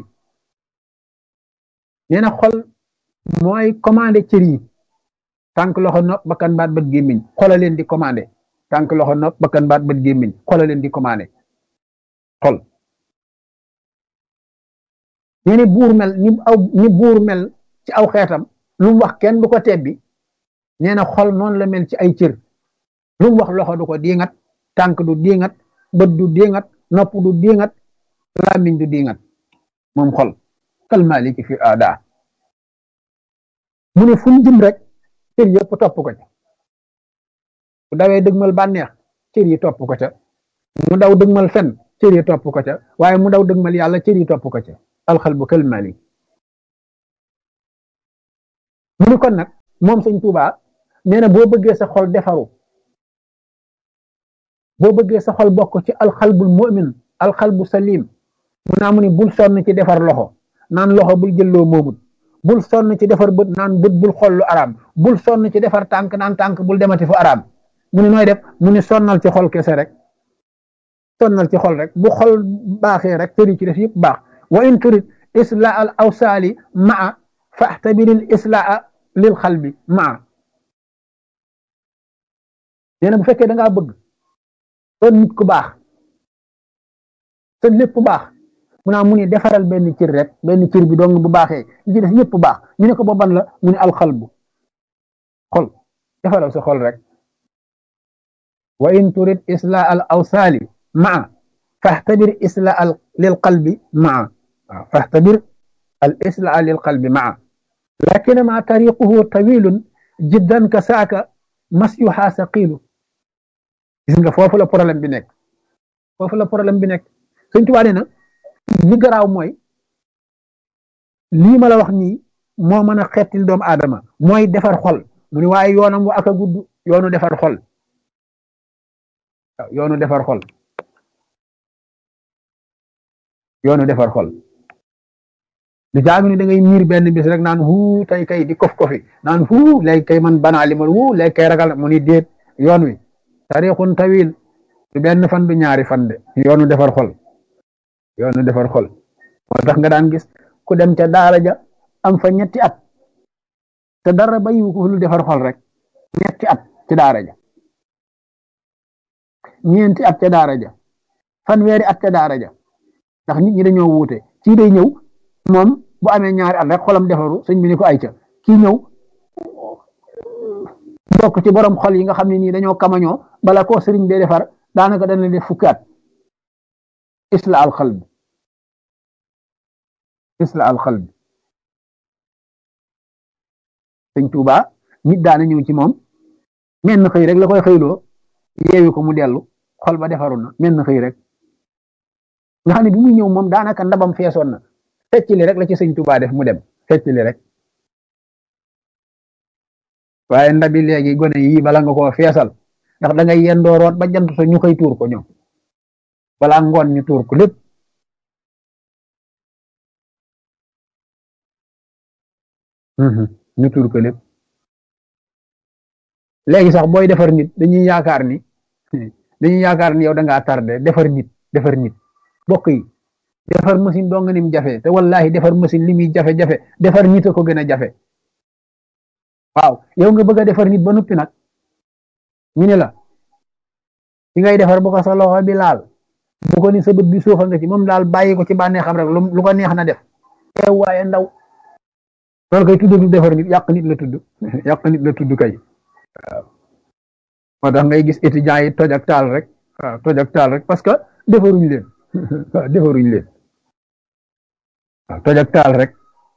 nee na xol mooy commandé cër yi tànk loxo nopp bakkan baat bët gémmiñ xola leen di commandé tànk loxo nopp bakkan baat bët gémmiñ xola leen di commandé xol nee ni buur mel ni aw ni buur mel ci aw xeetam lu mu wax kenn du ko tebbi nee na xol noonu la mel ci ay cër lu mu wax loxo du ko diingat tànk du diingat bët du diingat nopp du diingat làmmiñ du diingat moom xol kal maliki fi aada mu ne fu mu jëm rek cër yëpp topp ko ca bu dawee dëgmal bànneex cër yi topp ko ca mu daw dëgmal fen cër yi topp ko ca waaye mu daw dëgmal yàlla cër yi topp ko ca alxalbu kal malik mu ni kon nag moom sëñ Tuubaa nee na boo bëggee sa xol defaru boo bëggee sa xol bokk ci alxalbul mu'min alxalbu salim mu naa mu ni bul sonn ci defar loxo naan loxo bul jëlloo moomut bul sonn ci defar bët naan bët bul xool lu araam bul sonn ci defar tànk naan tànk bul demati fu araam mu ni nooy def mu ni sonnal ci xol kese rek sonnal ci xol rek bu xol baaxee rek tëri ci def yëpp baax wa in turid islaa al awsaali maa faxtabiril islaa lil xalbi maa nee na bu fekkee da ngaa bëgg doon nit ku baax te lépp baax mu naa mu ni defaral benn cër rek benn cër bi dong bu baaxee li ci def yëpp baax ñu ne ko ba ban la mu ni alxalbu xol defaral sa xol rek wa in turid islaa al awsaali maa faxtabir islaa lil qalbi maa waaw faxtabir al islaa lil qalbi maa lakin ma tariquhu tawilun jiddan ka saaka masyuha saqilu gis nga foofu la problème bi nekk foofu la problème bi nekk Sëñ Tuubaa nee na li garaaw mooy lii ma la wax nii moo mën a xettil doomu aadama mooy defar xol mu ni waaye yoonam wa ak a gudd yoonu defar xol waaw yoonu defar xol yoonu defar xol lu jaami ni da ngay miir benn bis rek naan huu tey kay di kof kofi naan huu léegi kay man banaa li ma huu léegi kay ragal mu ni déet yoon wi tarixun tawil du benn fan du ñaari fan de yoonu defar xol yoonu defar xol moo tax nga daan gis ku dem ca daara ja am fa ñetti at te dara bayiwu ko lu defar xol rek ñetti at ci daara ja ñeenti at ca daara ja fanweeri at ca daara ja ndax nit ñi dañoo wuute kii day ñëw moom bu amee ñaari at rek xolam defaru sëñ bi ni ko ay ca kii ñëw bokk ci borom xol yi nga xam ne nii dañoo kamañoo bala koo sëriñ bee defar daanaka dana def fukki at isla al xalb isla al xalb sëñ Tuuba nit daana ñëw ci moom menn xëy rek la koy xëyloo yeewi ko mu dellu xol ba defaru na menn xëy rek nga xam ne bi muy ñëw moom daanaka ndabam feesoon na fecc li rek la ci sëñ Tuuba def mu dem fecc li rek waaye ndabi léegi gone yi bala nga koo feesal ndax da ngay yendoo root ba jant so ñu koy tuur ko ñoom balaa ngoon ñu tuur ko lépp ñu tuur ko lépp léegi sax booy defar nit dañuy yaakaar ni dañuy yaakaar ni yow da ngaa tardé defar nit defar nit bokk yi defar machine doo nga nim jafe te wallahi defar machine li muy jafe-jafe defar nit a ko gën a jafe waaw yow nga bëgg a defar nit ba noppi nag ñu ne la ki ngay defar bu ko sa loxo bi laal bu ko ni sa bët bi suufa nga ci moom daal bàyyi ko ci bànnee xam rek lu ko neex na def teew waaye ndaw loolu koy tudd defar nit yàq nit la tudd yàq nit la tudd kay waaw moo tax ngay gis étudiants yi toj ak taal rek waaw toj ak taal rek parce que defaruñ leen waaw defaruñ leen waaw toj ak taal rek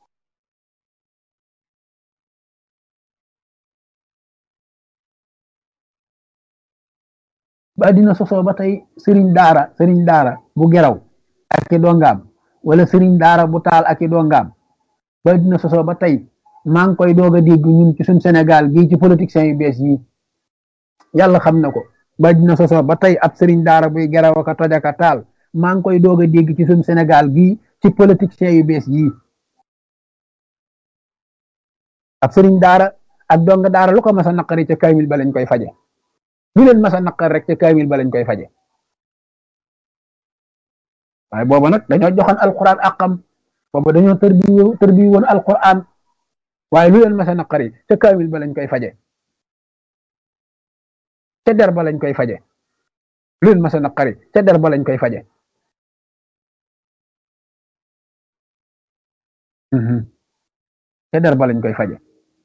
ba dina sosoo ba tey sëriñ daara sëriñ daara bu geraw ak i dongaam wala sëriñ daara bu taal ak i dongaam ba dina sosoo ba tey maa ngi koy doog a dégg ñun ci suñ Sénégal gii ci politiciens yu bees yi yàlla xam na ko ba dina sosoo ba tey ab sëriñ daara buy geraw ak a toj ak a taal maa ngi koy doog a dégg ci suñ Sénégal gii ci politiciens yu bees yi ab sëriñ daara ak donga daara lu ko mas a naqari ca kaamil ba lañ koy faje lu leen mas a naqar rek ca kaamil ba lañ koy faje waaye booba nag dañoo joxoon alquran àqam booba dañoo tërbi tërbi woon alquran waaye lu leen mas a naqari ca kaamil ba lañ koy faje ca der ba lañ koy faje lu leen mas a naqari ca der ba lañ koy faje ca der ba lañ koy faje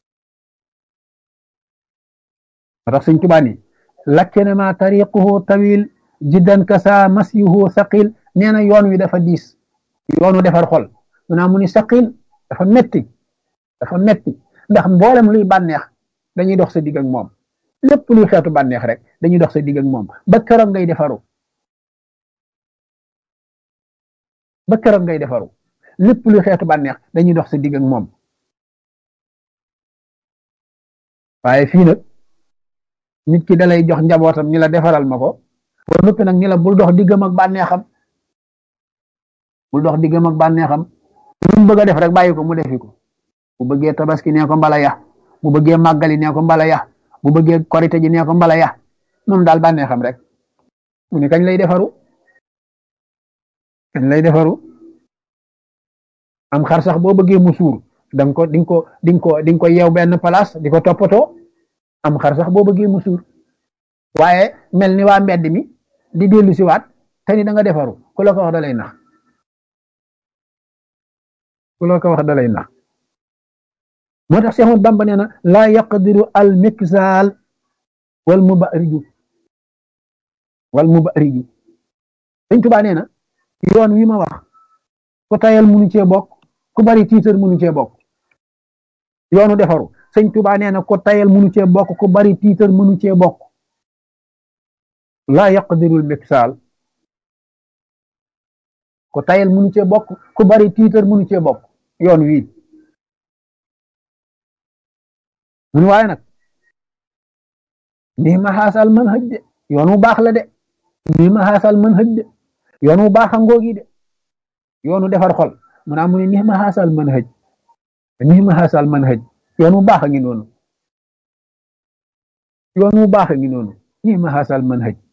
moo tax Sëñ Tuubaa ni lakkinama tariquhu tawil jiddan kasa masyuhu saqil nee na yoon wi dafa diis yoonu defar xol mu naa mu ni saqil dafa metti dafa metti ndax mboolem luy bànneex dañuy dox sa digg ak moom lépp luy xeetu bànneex rek dañuy dox sa digg ak moom ba keroog ngay defaru ba keroog ngay defaru lépp luy xeetu bànneex dañuy dox sa digg ak moom waaye fii nag nit ki dalay jox njabootam ni la defaral ma ko ba noppi nag ni la bul dox diggam ak bànneexam bul dox diggam ak bànneexam lu mu bëgg a def rek bàyyi ko mu defi ko bu bëggee tabaski nee ko mbala ya bu bëggee màggali nee ko mbala ya bu bëggee korite ji nee ko mbala ya moom daal bànneexam rek mu ne kañ lay defaru kañ lay defaru am xar sax boo bëggee mu suur danga ko dinga ko dinga ko dinga ko yeew benn place di ko toppatoo am xar sax boo bëggee mu suur waaye mel ni waa mbedd mi di dellu si waat te ni da nga defaru ku la ko wax da lay nax ku la ko wax da lay nax moo tax Seex Ahmadu Bamba nee na laa yaqdiru al miksaal wal mubariju wal mubariju Sëñ Tuubaa nee na yoon wi ma wax ku tayal munu cee bokk ku bari tiitar munu cee bokk yoonu defaru Sëñ Tuubaa nee na ku tayal munu cee bokk ku bari tiitar munu cee bokk laa yaqdiru al miksaal ku tayal munu cee bokk ku bari tiitar munu cee bokk yoon wii mun waaye nag nii ma xaasal mën hëj de yoon wu baax la de nii ma xaasal mën hëj de yoon wu baax a ngoogi de yoonu defar xol mu naa mu ne nii ma xaasal mën hëj nii ma xaasal mën hëj yoon wu baax a ngi noonu yoon wu baax a ngi noonu nii ma xaasal mën hëj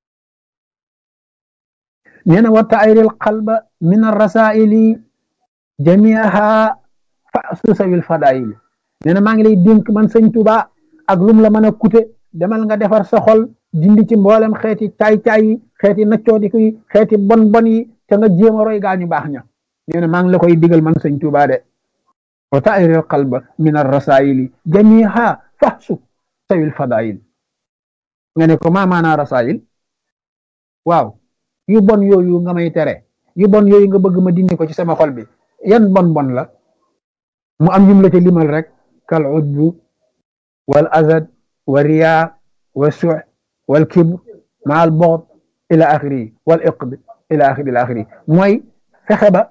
nee na wa tayril qalba min arrasaili jamiaha fa susawil fadaili nee na maa ngi lay dénk man Sëñ Tuubaa ak lum la mën a kute demal nga defar sa xol dindi ci mboolem xeeti caay-caay yi xeeti naccoodiku yi xeeti bon bon yi te nga jéem a roy gaañu baax ña nee na maa ngi la koy digal man Sëñ Tuubaa de wa tayril qalba min arrasaili jamiha fahsu sawil fadail nga ne ko maa maanaa rasail waaw yu bon yooyu nga may tere yu bon yooyu nga bëgg ma dindi ko ci sama xol bi yan bon bon la mu am yum la ca limal rek kal ujbu wal azad wa riya wa su' wal kibr ma al bughd ila axiri wal iqd ila axiri ila axiri mooy fexe ba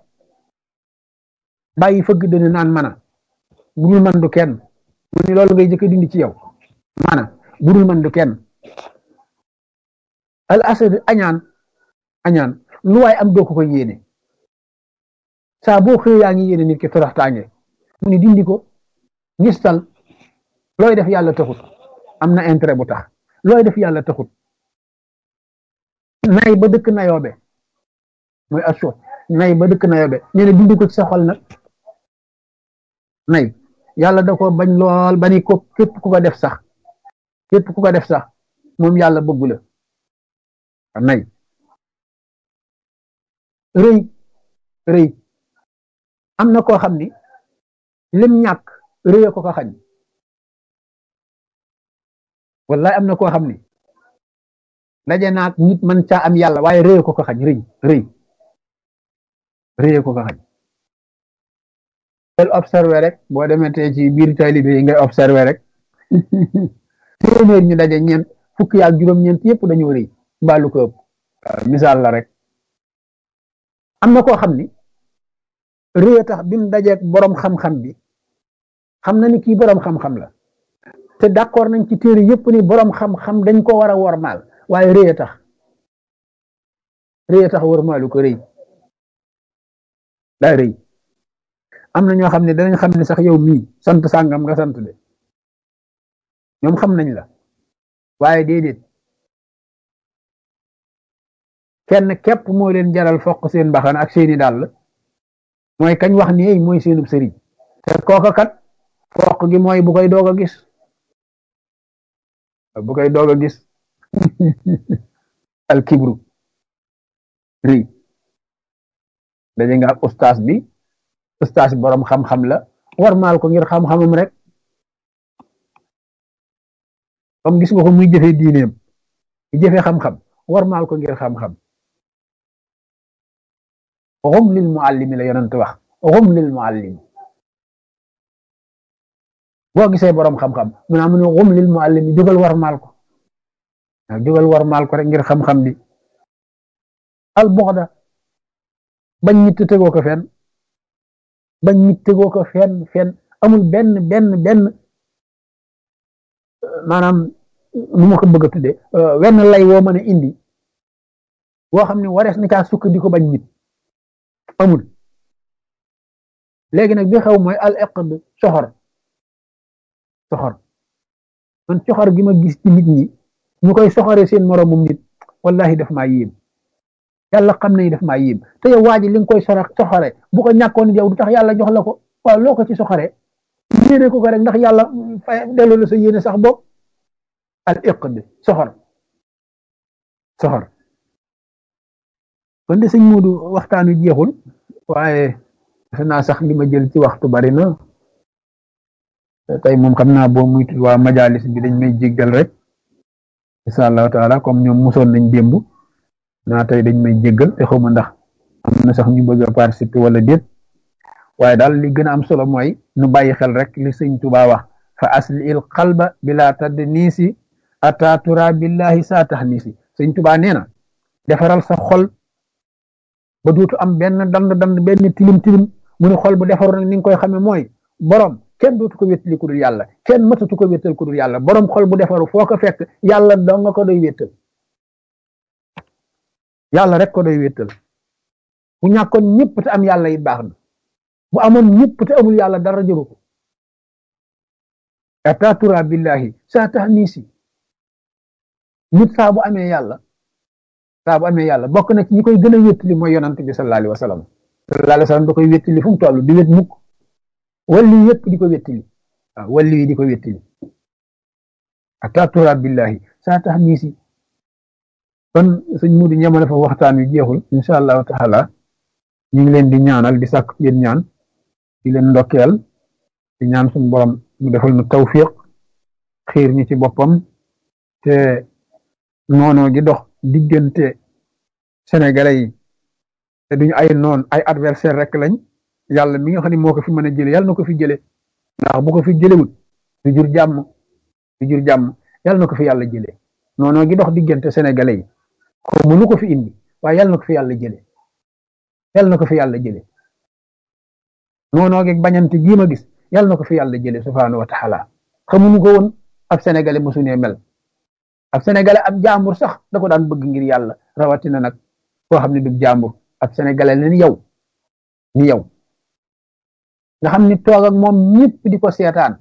bàyyi fëgg dana naan mana budul man du kenn mu ni loolu ngay jëkk dindi ci yow mana budul man du kenn al asad añaan añaan lu waay am doo ko ko yéene saa boo xëy yaa ngi yéene nit ki toroxtaange mu ni dindi ko ngistal looy def yàlla taxut am na intérêt bu tax looy def yàlla taxut nay ba dëkk nayoobe mooy asso nay ba dëkk nayoobe ñu ne dindi ko ci sa xol nag nay yàlla da ko bañ lool ba ni ko képp ku ko def sax képp ku ko def sax moom yàlla bëggu la nay rëy rëy am na koo xam ni lim ñàkk rëy ko ko xañ wallahi am na koo xam ni daje naag nit man caa am yàlla waaye rëy ko ko xañ rëy rëy rëy ko ko xañ tel observé rek boo demee tey ci biir taalibe yi ngay observé rek téeméer ñu daje ñeent fukki ak juróom-ñeent yëpp dañoo rëy mbaalu ko ëpp misaal la rek am na koo xam ni rëy tax bi mu dajeeg borom xam-xam bi xam na ni kii borom xam-xam la te d'accord nañ ci téere yëpp ni borom xam-xam dañ ko war a wormaal waaye rëy tax rëy tax wormaalu ko rëy daa rëy am na ñoo xam ne danañ xam ne sax yow mii sant sàngam nga sant de ñoom xam nañ la waaye déedéet kenn képp moo leen jaral fokk seen mbaxana ak seeni dàll mooy kañ wax ni mooy seenub sëriñ te kooka kat fokk gi mooy bu koy doog a gis bu koy doog a gis al kibru ri daje nga ak ustaas bi ustaas bi borom xam-xam la war maal ko ngir xam-xamam rek comme gis nga ko muy jëfee diineem di jëfee xam-xam war maal ko ngir xam-xam xum lil muallimi la yonent wax xum lil muallimi boo gisee borom xam-xam mu naa mu ne xum lil muallimi jógal war maal ko waaw jógal war maal ko rek ngir xam-xam bi al buxda bañ nit tegoo ko fenn bañ nit tegoo ko fenn fenn amul benn benn benn maanaam nu ma ko bëgg a tuddee wenn lay woo mën a indi woo xam ne warees na caa sukk di ko bañ nit amul. léegi nag bi xew mooy al iqd soxor soxor man soxor gi ma gis ci nit ñi ñu koy soxoree seen moromum nit wallahi daf maa yéem yàlla xam nañu daf maa yéem te yow waa ji li nga koy sora soxore bu ko ñàkkoon yow du tax yàlla jox la ko waaw loo ko ci soxoree yéene ko ko rek ndax yàlla fay delloo la sa yéene sax boog al iqd soxor soxor kon de sëñ Moodu waxtaan wi jeexul waaye defe naa sax li ma jël ci waxtu bari na tey moom xam naa boo muy waa majalis bi dañ may jéggal rek insha allahu taala comme ñoom mosoon nañ démb naa tey dañ may jéggal te xawma ndax am na sax ñu bëgg a participer wala déet waaye daal li gën a am solo mooy nu bàyyi xel rek li sëñ Tuubaa wax fa asli il qalba bila tadnisi ata tura billahi saa tahnisi sëñ Tuubaa nee na defaral sa xol ba duutu am benn dand dand benn tilim tilim mu ne xol bu defaru nag ni nga koy xamee mooy borom kenn dootu ko wéttali ku dul yàlla kenn mëtatu ko wéttal ku dul yàlla borom xol bu defaru foo ko fekk yàlla doo nga ko doy wéttal yàlla rek ko doy wéttal bu ñàkkoon ñëpp te am yàlla it baax na bu amoon ñëpp te amul yàlla dara jëru ko atatura billahi saa tax niisi nit saa bu amee yàlla saa bu amee yàlla bokk na ci ñi koy gën a wéttali mooy yonant bi sallallahu alayhi wa sallam sallallahu alayhi wa sallam da koy wéttali fu mu toll di wét mukk walli yëpp di ko wéttali waaw walli yi di ko wéttali atatura billahi saa tax niisi kon sëñ Mudu ñamale fa waxtaan wi jeexul insha allahu taala ñu ngi leen di ñaanal di sàkk yéen ñaan di leen ndokkeel di ñaan suñu borom mu defal nu tawfiq xiir ñi ci boppam te noonoo gi dox diggante sénégalais yi te duñu ay noon ay adversaire rek lañ yàlla mi nga xam ne moo ko fi mën a jële yàlla na ko fi jële ndax bu ko fi jëlewul du jur jàmm du jur jàmm yàlla na ko fi yàlla jële noonoo gi dox diggante sénégalais yi xamu lu ko fi indi waaye yàlla na ko fi yàlla jële yàlla na ko fi yàlla jële noonoo gi bañante gii ma gis yàlla na ko fi yàlla jële subhaanahu wa taala xamuñu ko woon ab sénégalais mosunee mel ab sénégalais ab jàmbur sax da ko daan bëgg ngir yàlla rawatina nag koo xam ne du jàmbur ab sénégalais la ni yow ni yow nga xam ni toog ak moom ñëpp di ko seetaan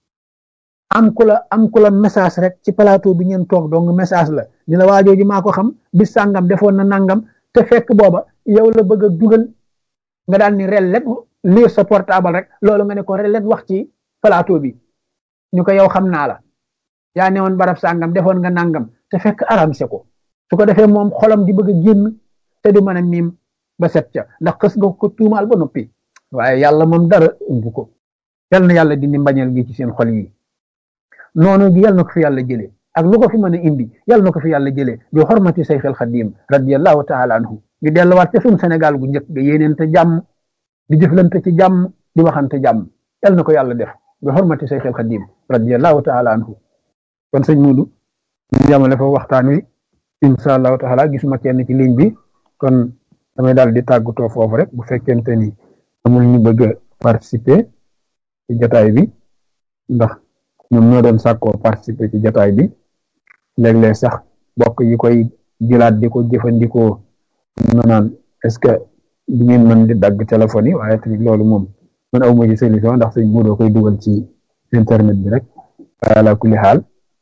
am ku la am ku la message rek ci plateau bi ngeen toog dong message la ni la waajooju maa ko xam bis sàngam defoon na nangam te fekk booba yow la bëgg a dugal nga daal ni rellet lire sa portable rek loolu nga ne ko rellet wax ci plateau bi ñu ko yow xam naa la yaa ne woon barab sàngam defoon nga nangam te fekk aramse ko su ko defee moom xolam di bëgg a génn te du mën a miim ba set ca ndax xës nga ko tuumaal ba noppi waaye yàlla moom dara umbu ko yal na yàlla dindi mbañeel gi ci seen xol yi noonu gi yal na ko fi yàlla jëlee ak lu ko fi mën a indi yal na ko fi yàlla jëlee bi xormati Seyxul Xadim radiyallahu taala anhu ñu delluwaat ca suñu Sénégal gu njëkk ga yéeneente jàmm di jëflante ci jàmm di waxante jàmm yal na ko yàlla def bi xormati Seyxul Xadim radiyallahu taala anhu kon sëñ Mudu ñu yamale fa waxtaan wi insha allahu taala gisuma kenn ci ligne bi kon damay daal di tàggatoo foofu rek bu fekkente ni amul ñu bëgg a participer ci jataay bi ndax ñoom ñoo doon sàkkoo participer ci jataay bi léeg-léeg sax bokk yi koy jëlaat di ko jëfandikoo ñu naan est-ce que du ngeen mën di dagg téléphone yi waaye tamit loolu moom man awma ci solution ndax sëñ Mudu koy dugal ci internet bi rek ala kulli xaal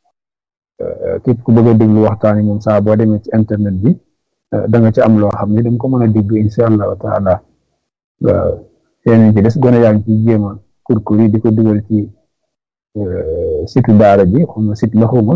képp ku bëgg a déglu waxtaan yi moom saa boo demee ci internet bi da nga ci am loo xam ne da nga ko mën a dégg insha allahu taala yéen ci des gone yaa ngi ciy jéem a kurkur yi di ko dugal ci site daara ji xuma site la xuma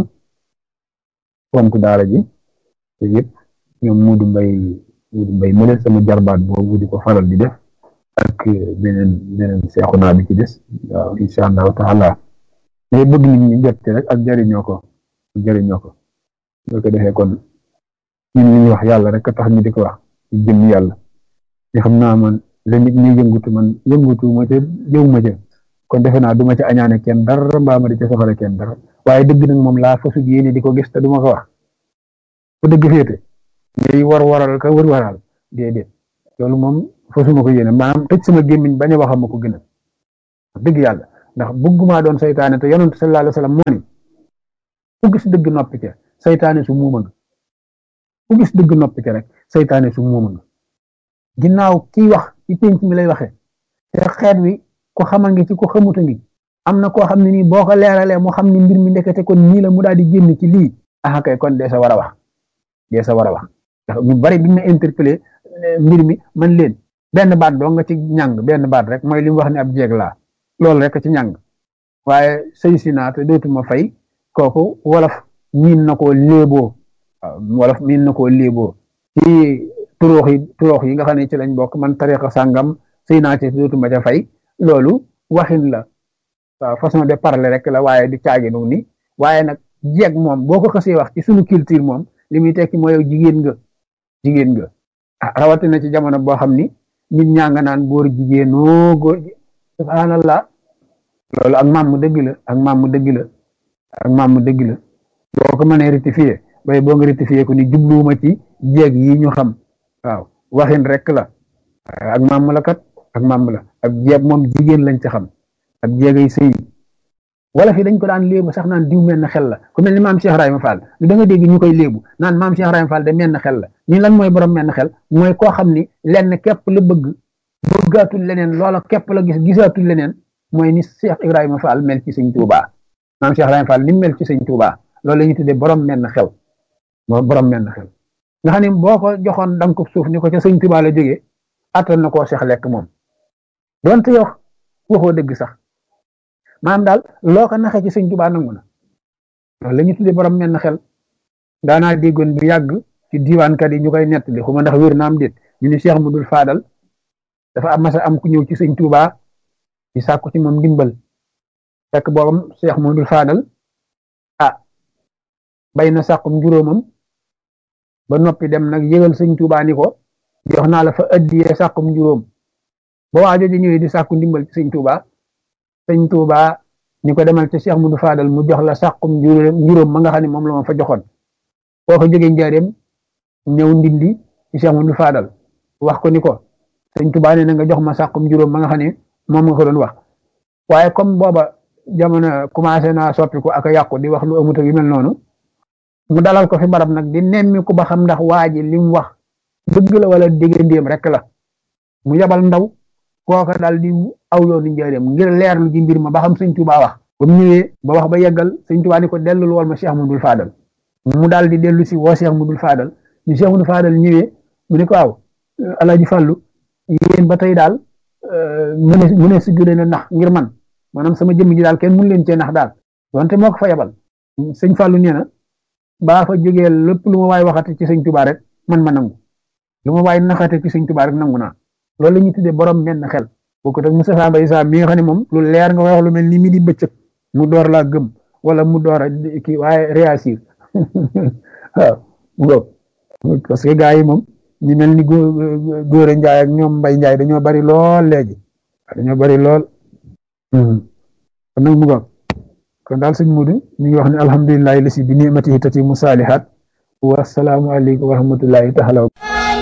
compte daara ji te yëpp ñoom Mudu Mbay Mudu Mbay mu leen sama jarbaat boobu di ko faral di def ak beneen beneen seexu naa bi ci des waaw insha allahu taala mais bëgg nit ñi jot rek ak jariñoo ko jëriñoo ko boo ko defee kon ñun li ñuy wax yàlla rek a tax ñu di ko wax ci jëm yàlla te xam naa man la nit ñi yëngutu man yëngutu ma ca jëw ma ca kon defe naa du ma ca añaane kenn dara mbaa ma di ca soxale kenn dara waaye dëgg nag moom laa fasu yéene di ko gis te du ma ko wax fu dëgg féete ngay war waral ka wër waral déedéet loolu moom fasuma ko yéene maanaam tëj sama gémmiñ bañ a waxam ma ko gën a dëgg yàlla ndax bëgguma doon saytaane te yonent sallallahu alayhi wa sallam moo ni ku gis dëgg noppi ca saytaane su muuma nga ku gis dëgg noppi ca rek saytaane su muuma nga ginnaaw kiy wax ci pénc mi lay waxee te xeet wi ko xama ngi ci ko xamuta ngi am na koo xam ne nii boo ko leeralee mu xam ni mbir mi ndekete kon nii la mu daal di génn ci lii ah kay kon dee sa war a wax dee sa war a wax ndax ñu bari bi ma interpellé mbir mi man leen benn baat doo nga ci ñàng benn baat rek mooy li mu wax ne ab jeeg laa loolu rek ci ñàng waaye sëy si naa te dootuma fay kooku wolof miin na koo léeboo waaw wolof miin na koo léeboo ci turoox yi turoox yi nga xam ne ci lañ bokk man tariqa sàngam sëy naa te dootuma ca fay loolu waxin la waaw façon de parler rek la waaye di caaginu ni waaye nag jeeg moom boo ko xasee wax ci suñu culture moom li muy tekki mooy yow jigéen nga jigéen nga ah rawatina ci jamono boo xam ni nit ñaa nga naan góor jigéenoo góor subhanallah loolu ak maam mu dëgg la ak maam mu dëgg la ak maam mu dëgg la boo ko mënee rectifier bay boo nga rectifier ko ni jubluwuma ci jeeg yi ñu xam waaw waxin rek la ak maam la kat ak maam la ak jeeg moom jigéen lañ ci xam ak jeegay sëy wala fi dañ ko daan léebu sax naan diw menn xel la ku mel ni maam Cheikh Ibrahima Fall lu da nga dégg ñu koy léebu naan maam Cheikh Ibrahima Fall de menn xel la ni lan mooy borom menn xel mooy koo xam ni lenn képp la bëgg bëggaatul leneen loola képp la gis gisaatul leneen mooy ni Cheikh Ibrahima Fall mel ci sëñ Touba maam Cheikh Ibrahima Fall ni mel ci sëñ Touba loolu la ñuy tuddee borom menn xel moom borom menn xel nga xam ne boo ko joxoon danga ko suuf ni ko ca sëñ Touba la jógee attan na koo seex lekk moom donte yow waxoo dëgg sax maanaam daal loo ko naxee ci sëñ Tuubaa nangu na loolu la ñu tuddee borom menn xel daanaa déggoon bu yàgg ci diwaankat yi ñu koy nettali xuma ndax wér na am déet ñu ni Cheikh Mudul Faadal dafa am masa am ku ñëw ci sëñ Tuubaa di sàkku ci moom ndimbal fekk boobam Cheikh Mudul Faadal ah bay na sàkkum juróomam ba noppi dem nag yëgal sëñ Tuubaa ni ko jox naa la fa addiyee sàkkum juróom ba waa jooju ñëwee di sàkku ndimbal ci sëñ Tuubaa sëñ Tuubaa ni ko demal ci Cheikh Mudul Faadal mu jox la sàkkum juróom ma nga xam ne moom la ma fa joxoon boo ko jógee njaareem ñëw ndindi ci Cheikh Mudul Faadal wax ko ni ko sëñ Tuubaa ne na nga jox ma sàkkum juróom ma nga xam ne moom nga ko doon wax waaye comme booba jamono commencé naa soppi ko ak a yàqu di wax lu amut ak yu mel noonu mu dalal ko fi barab nag di nemmi ko ba xam ndax waa ji li mu wax dëgg la wala déggandéem rek la mu yabal ndaw kooka daal di aw yoonu njaareem ngir leerlu ji mbir ma ba xam sëñ Tuubaa wax ba mu ñëwee ba wax ba yeggal sëñ Tuubaa ni ko dellul wol ma Cheikh Mudul Faadal mu daal di dellu si woo Cheikh Mudul Faadal ñu Cheikh Mudul Faadal ñëwee mu ne ko waaw Alaaji Fàllu yéen ba tey daal mu ne mu ne si gën a nax ngir man maanaam sama jëmm ji daal kenn mun leen cee nax daal wante moo ko fa yabal sëñ Fàllu nee na baa fa jógee lépp lu ma waay waxate ci sëñ Tuubaa rek man ma nangu lu ma waay naxate ci sëñ Tuubaa rek nangu naa loolu la ñuy tuddee borom menn xel boo ko teg Moustapha Mbaye Sam mi nga xam ne moom lu leer nga wax lu mel ni mi di bëccëg mu door laa gëm wala mu door a kii waaye réagir waaw parce que gars yi moom ñu mel ni góor a njaay ak ñoom mbay njaay dañoo bari lool léegi dañoo bari lool kon nag mu goog kon daal sëñ Mudu ñu ngi wax ne alhamdulillahi lasi bi nimatihi tatimu saalihaat wa salaamu aleykum wa rahmatullahi taala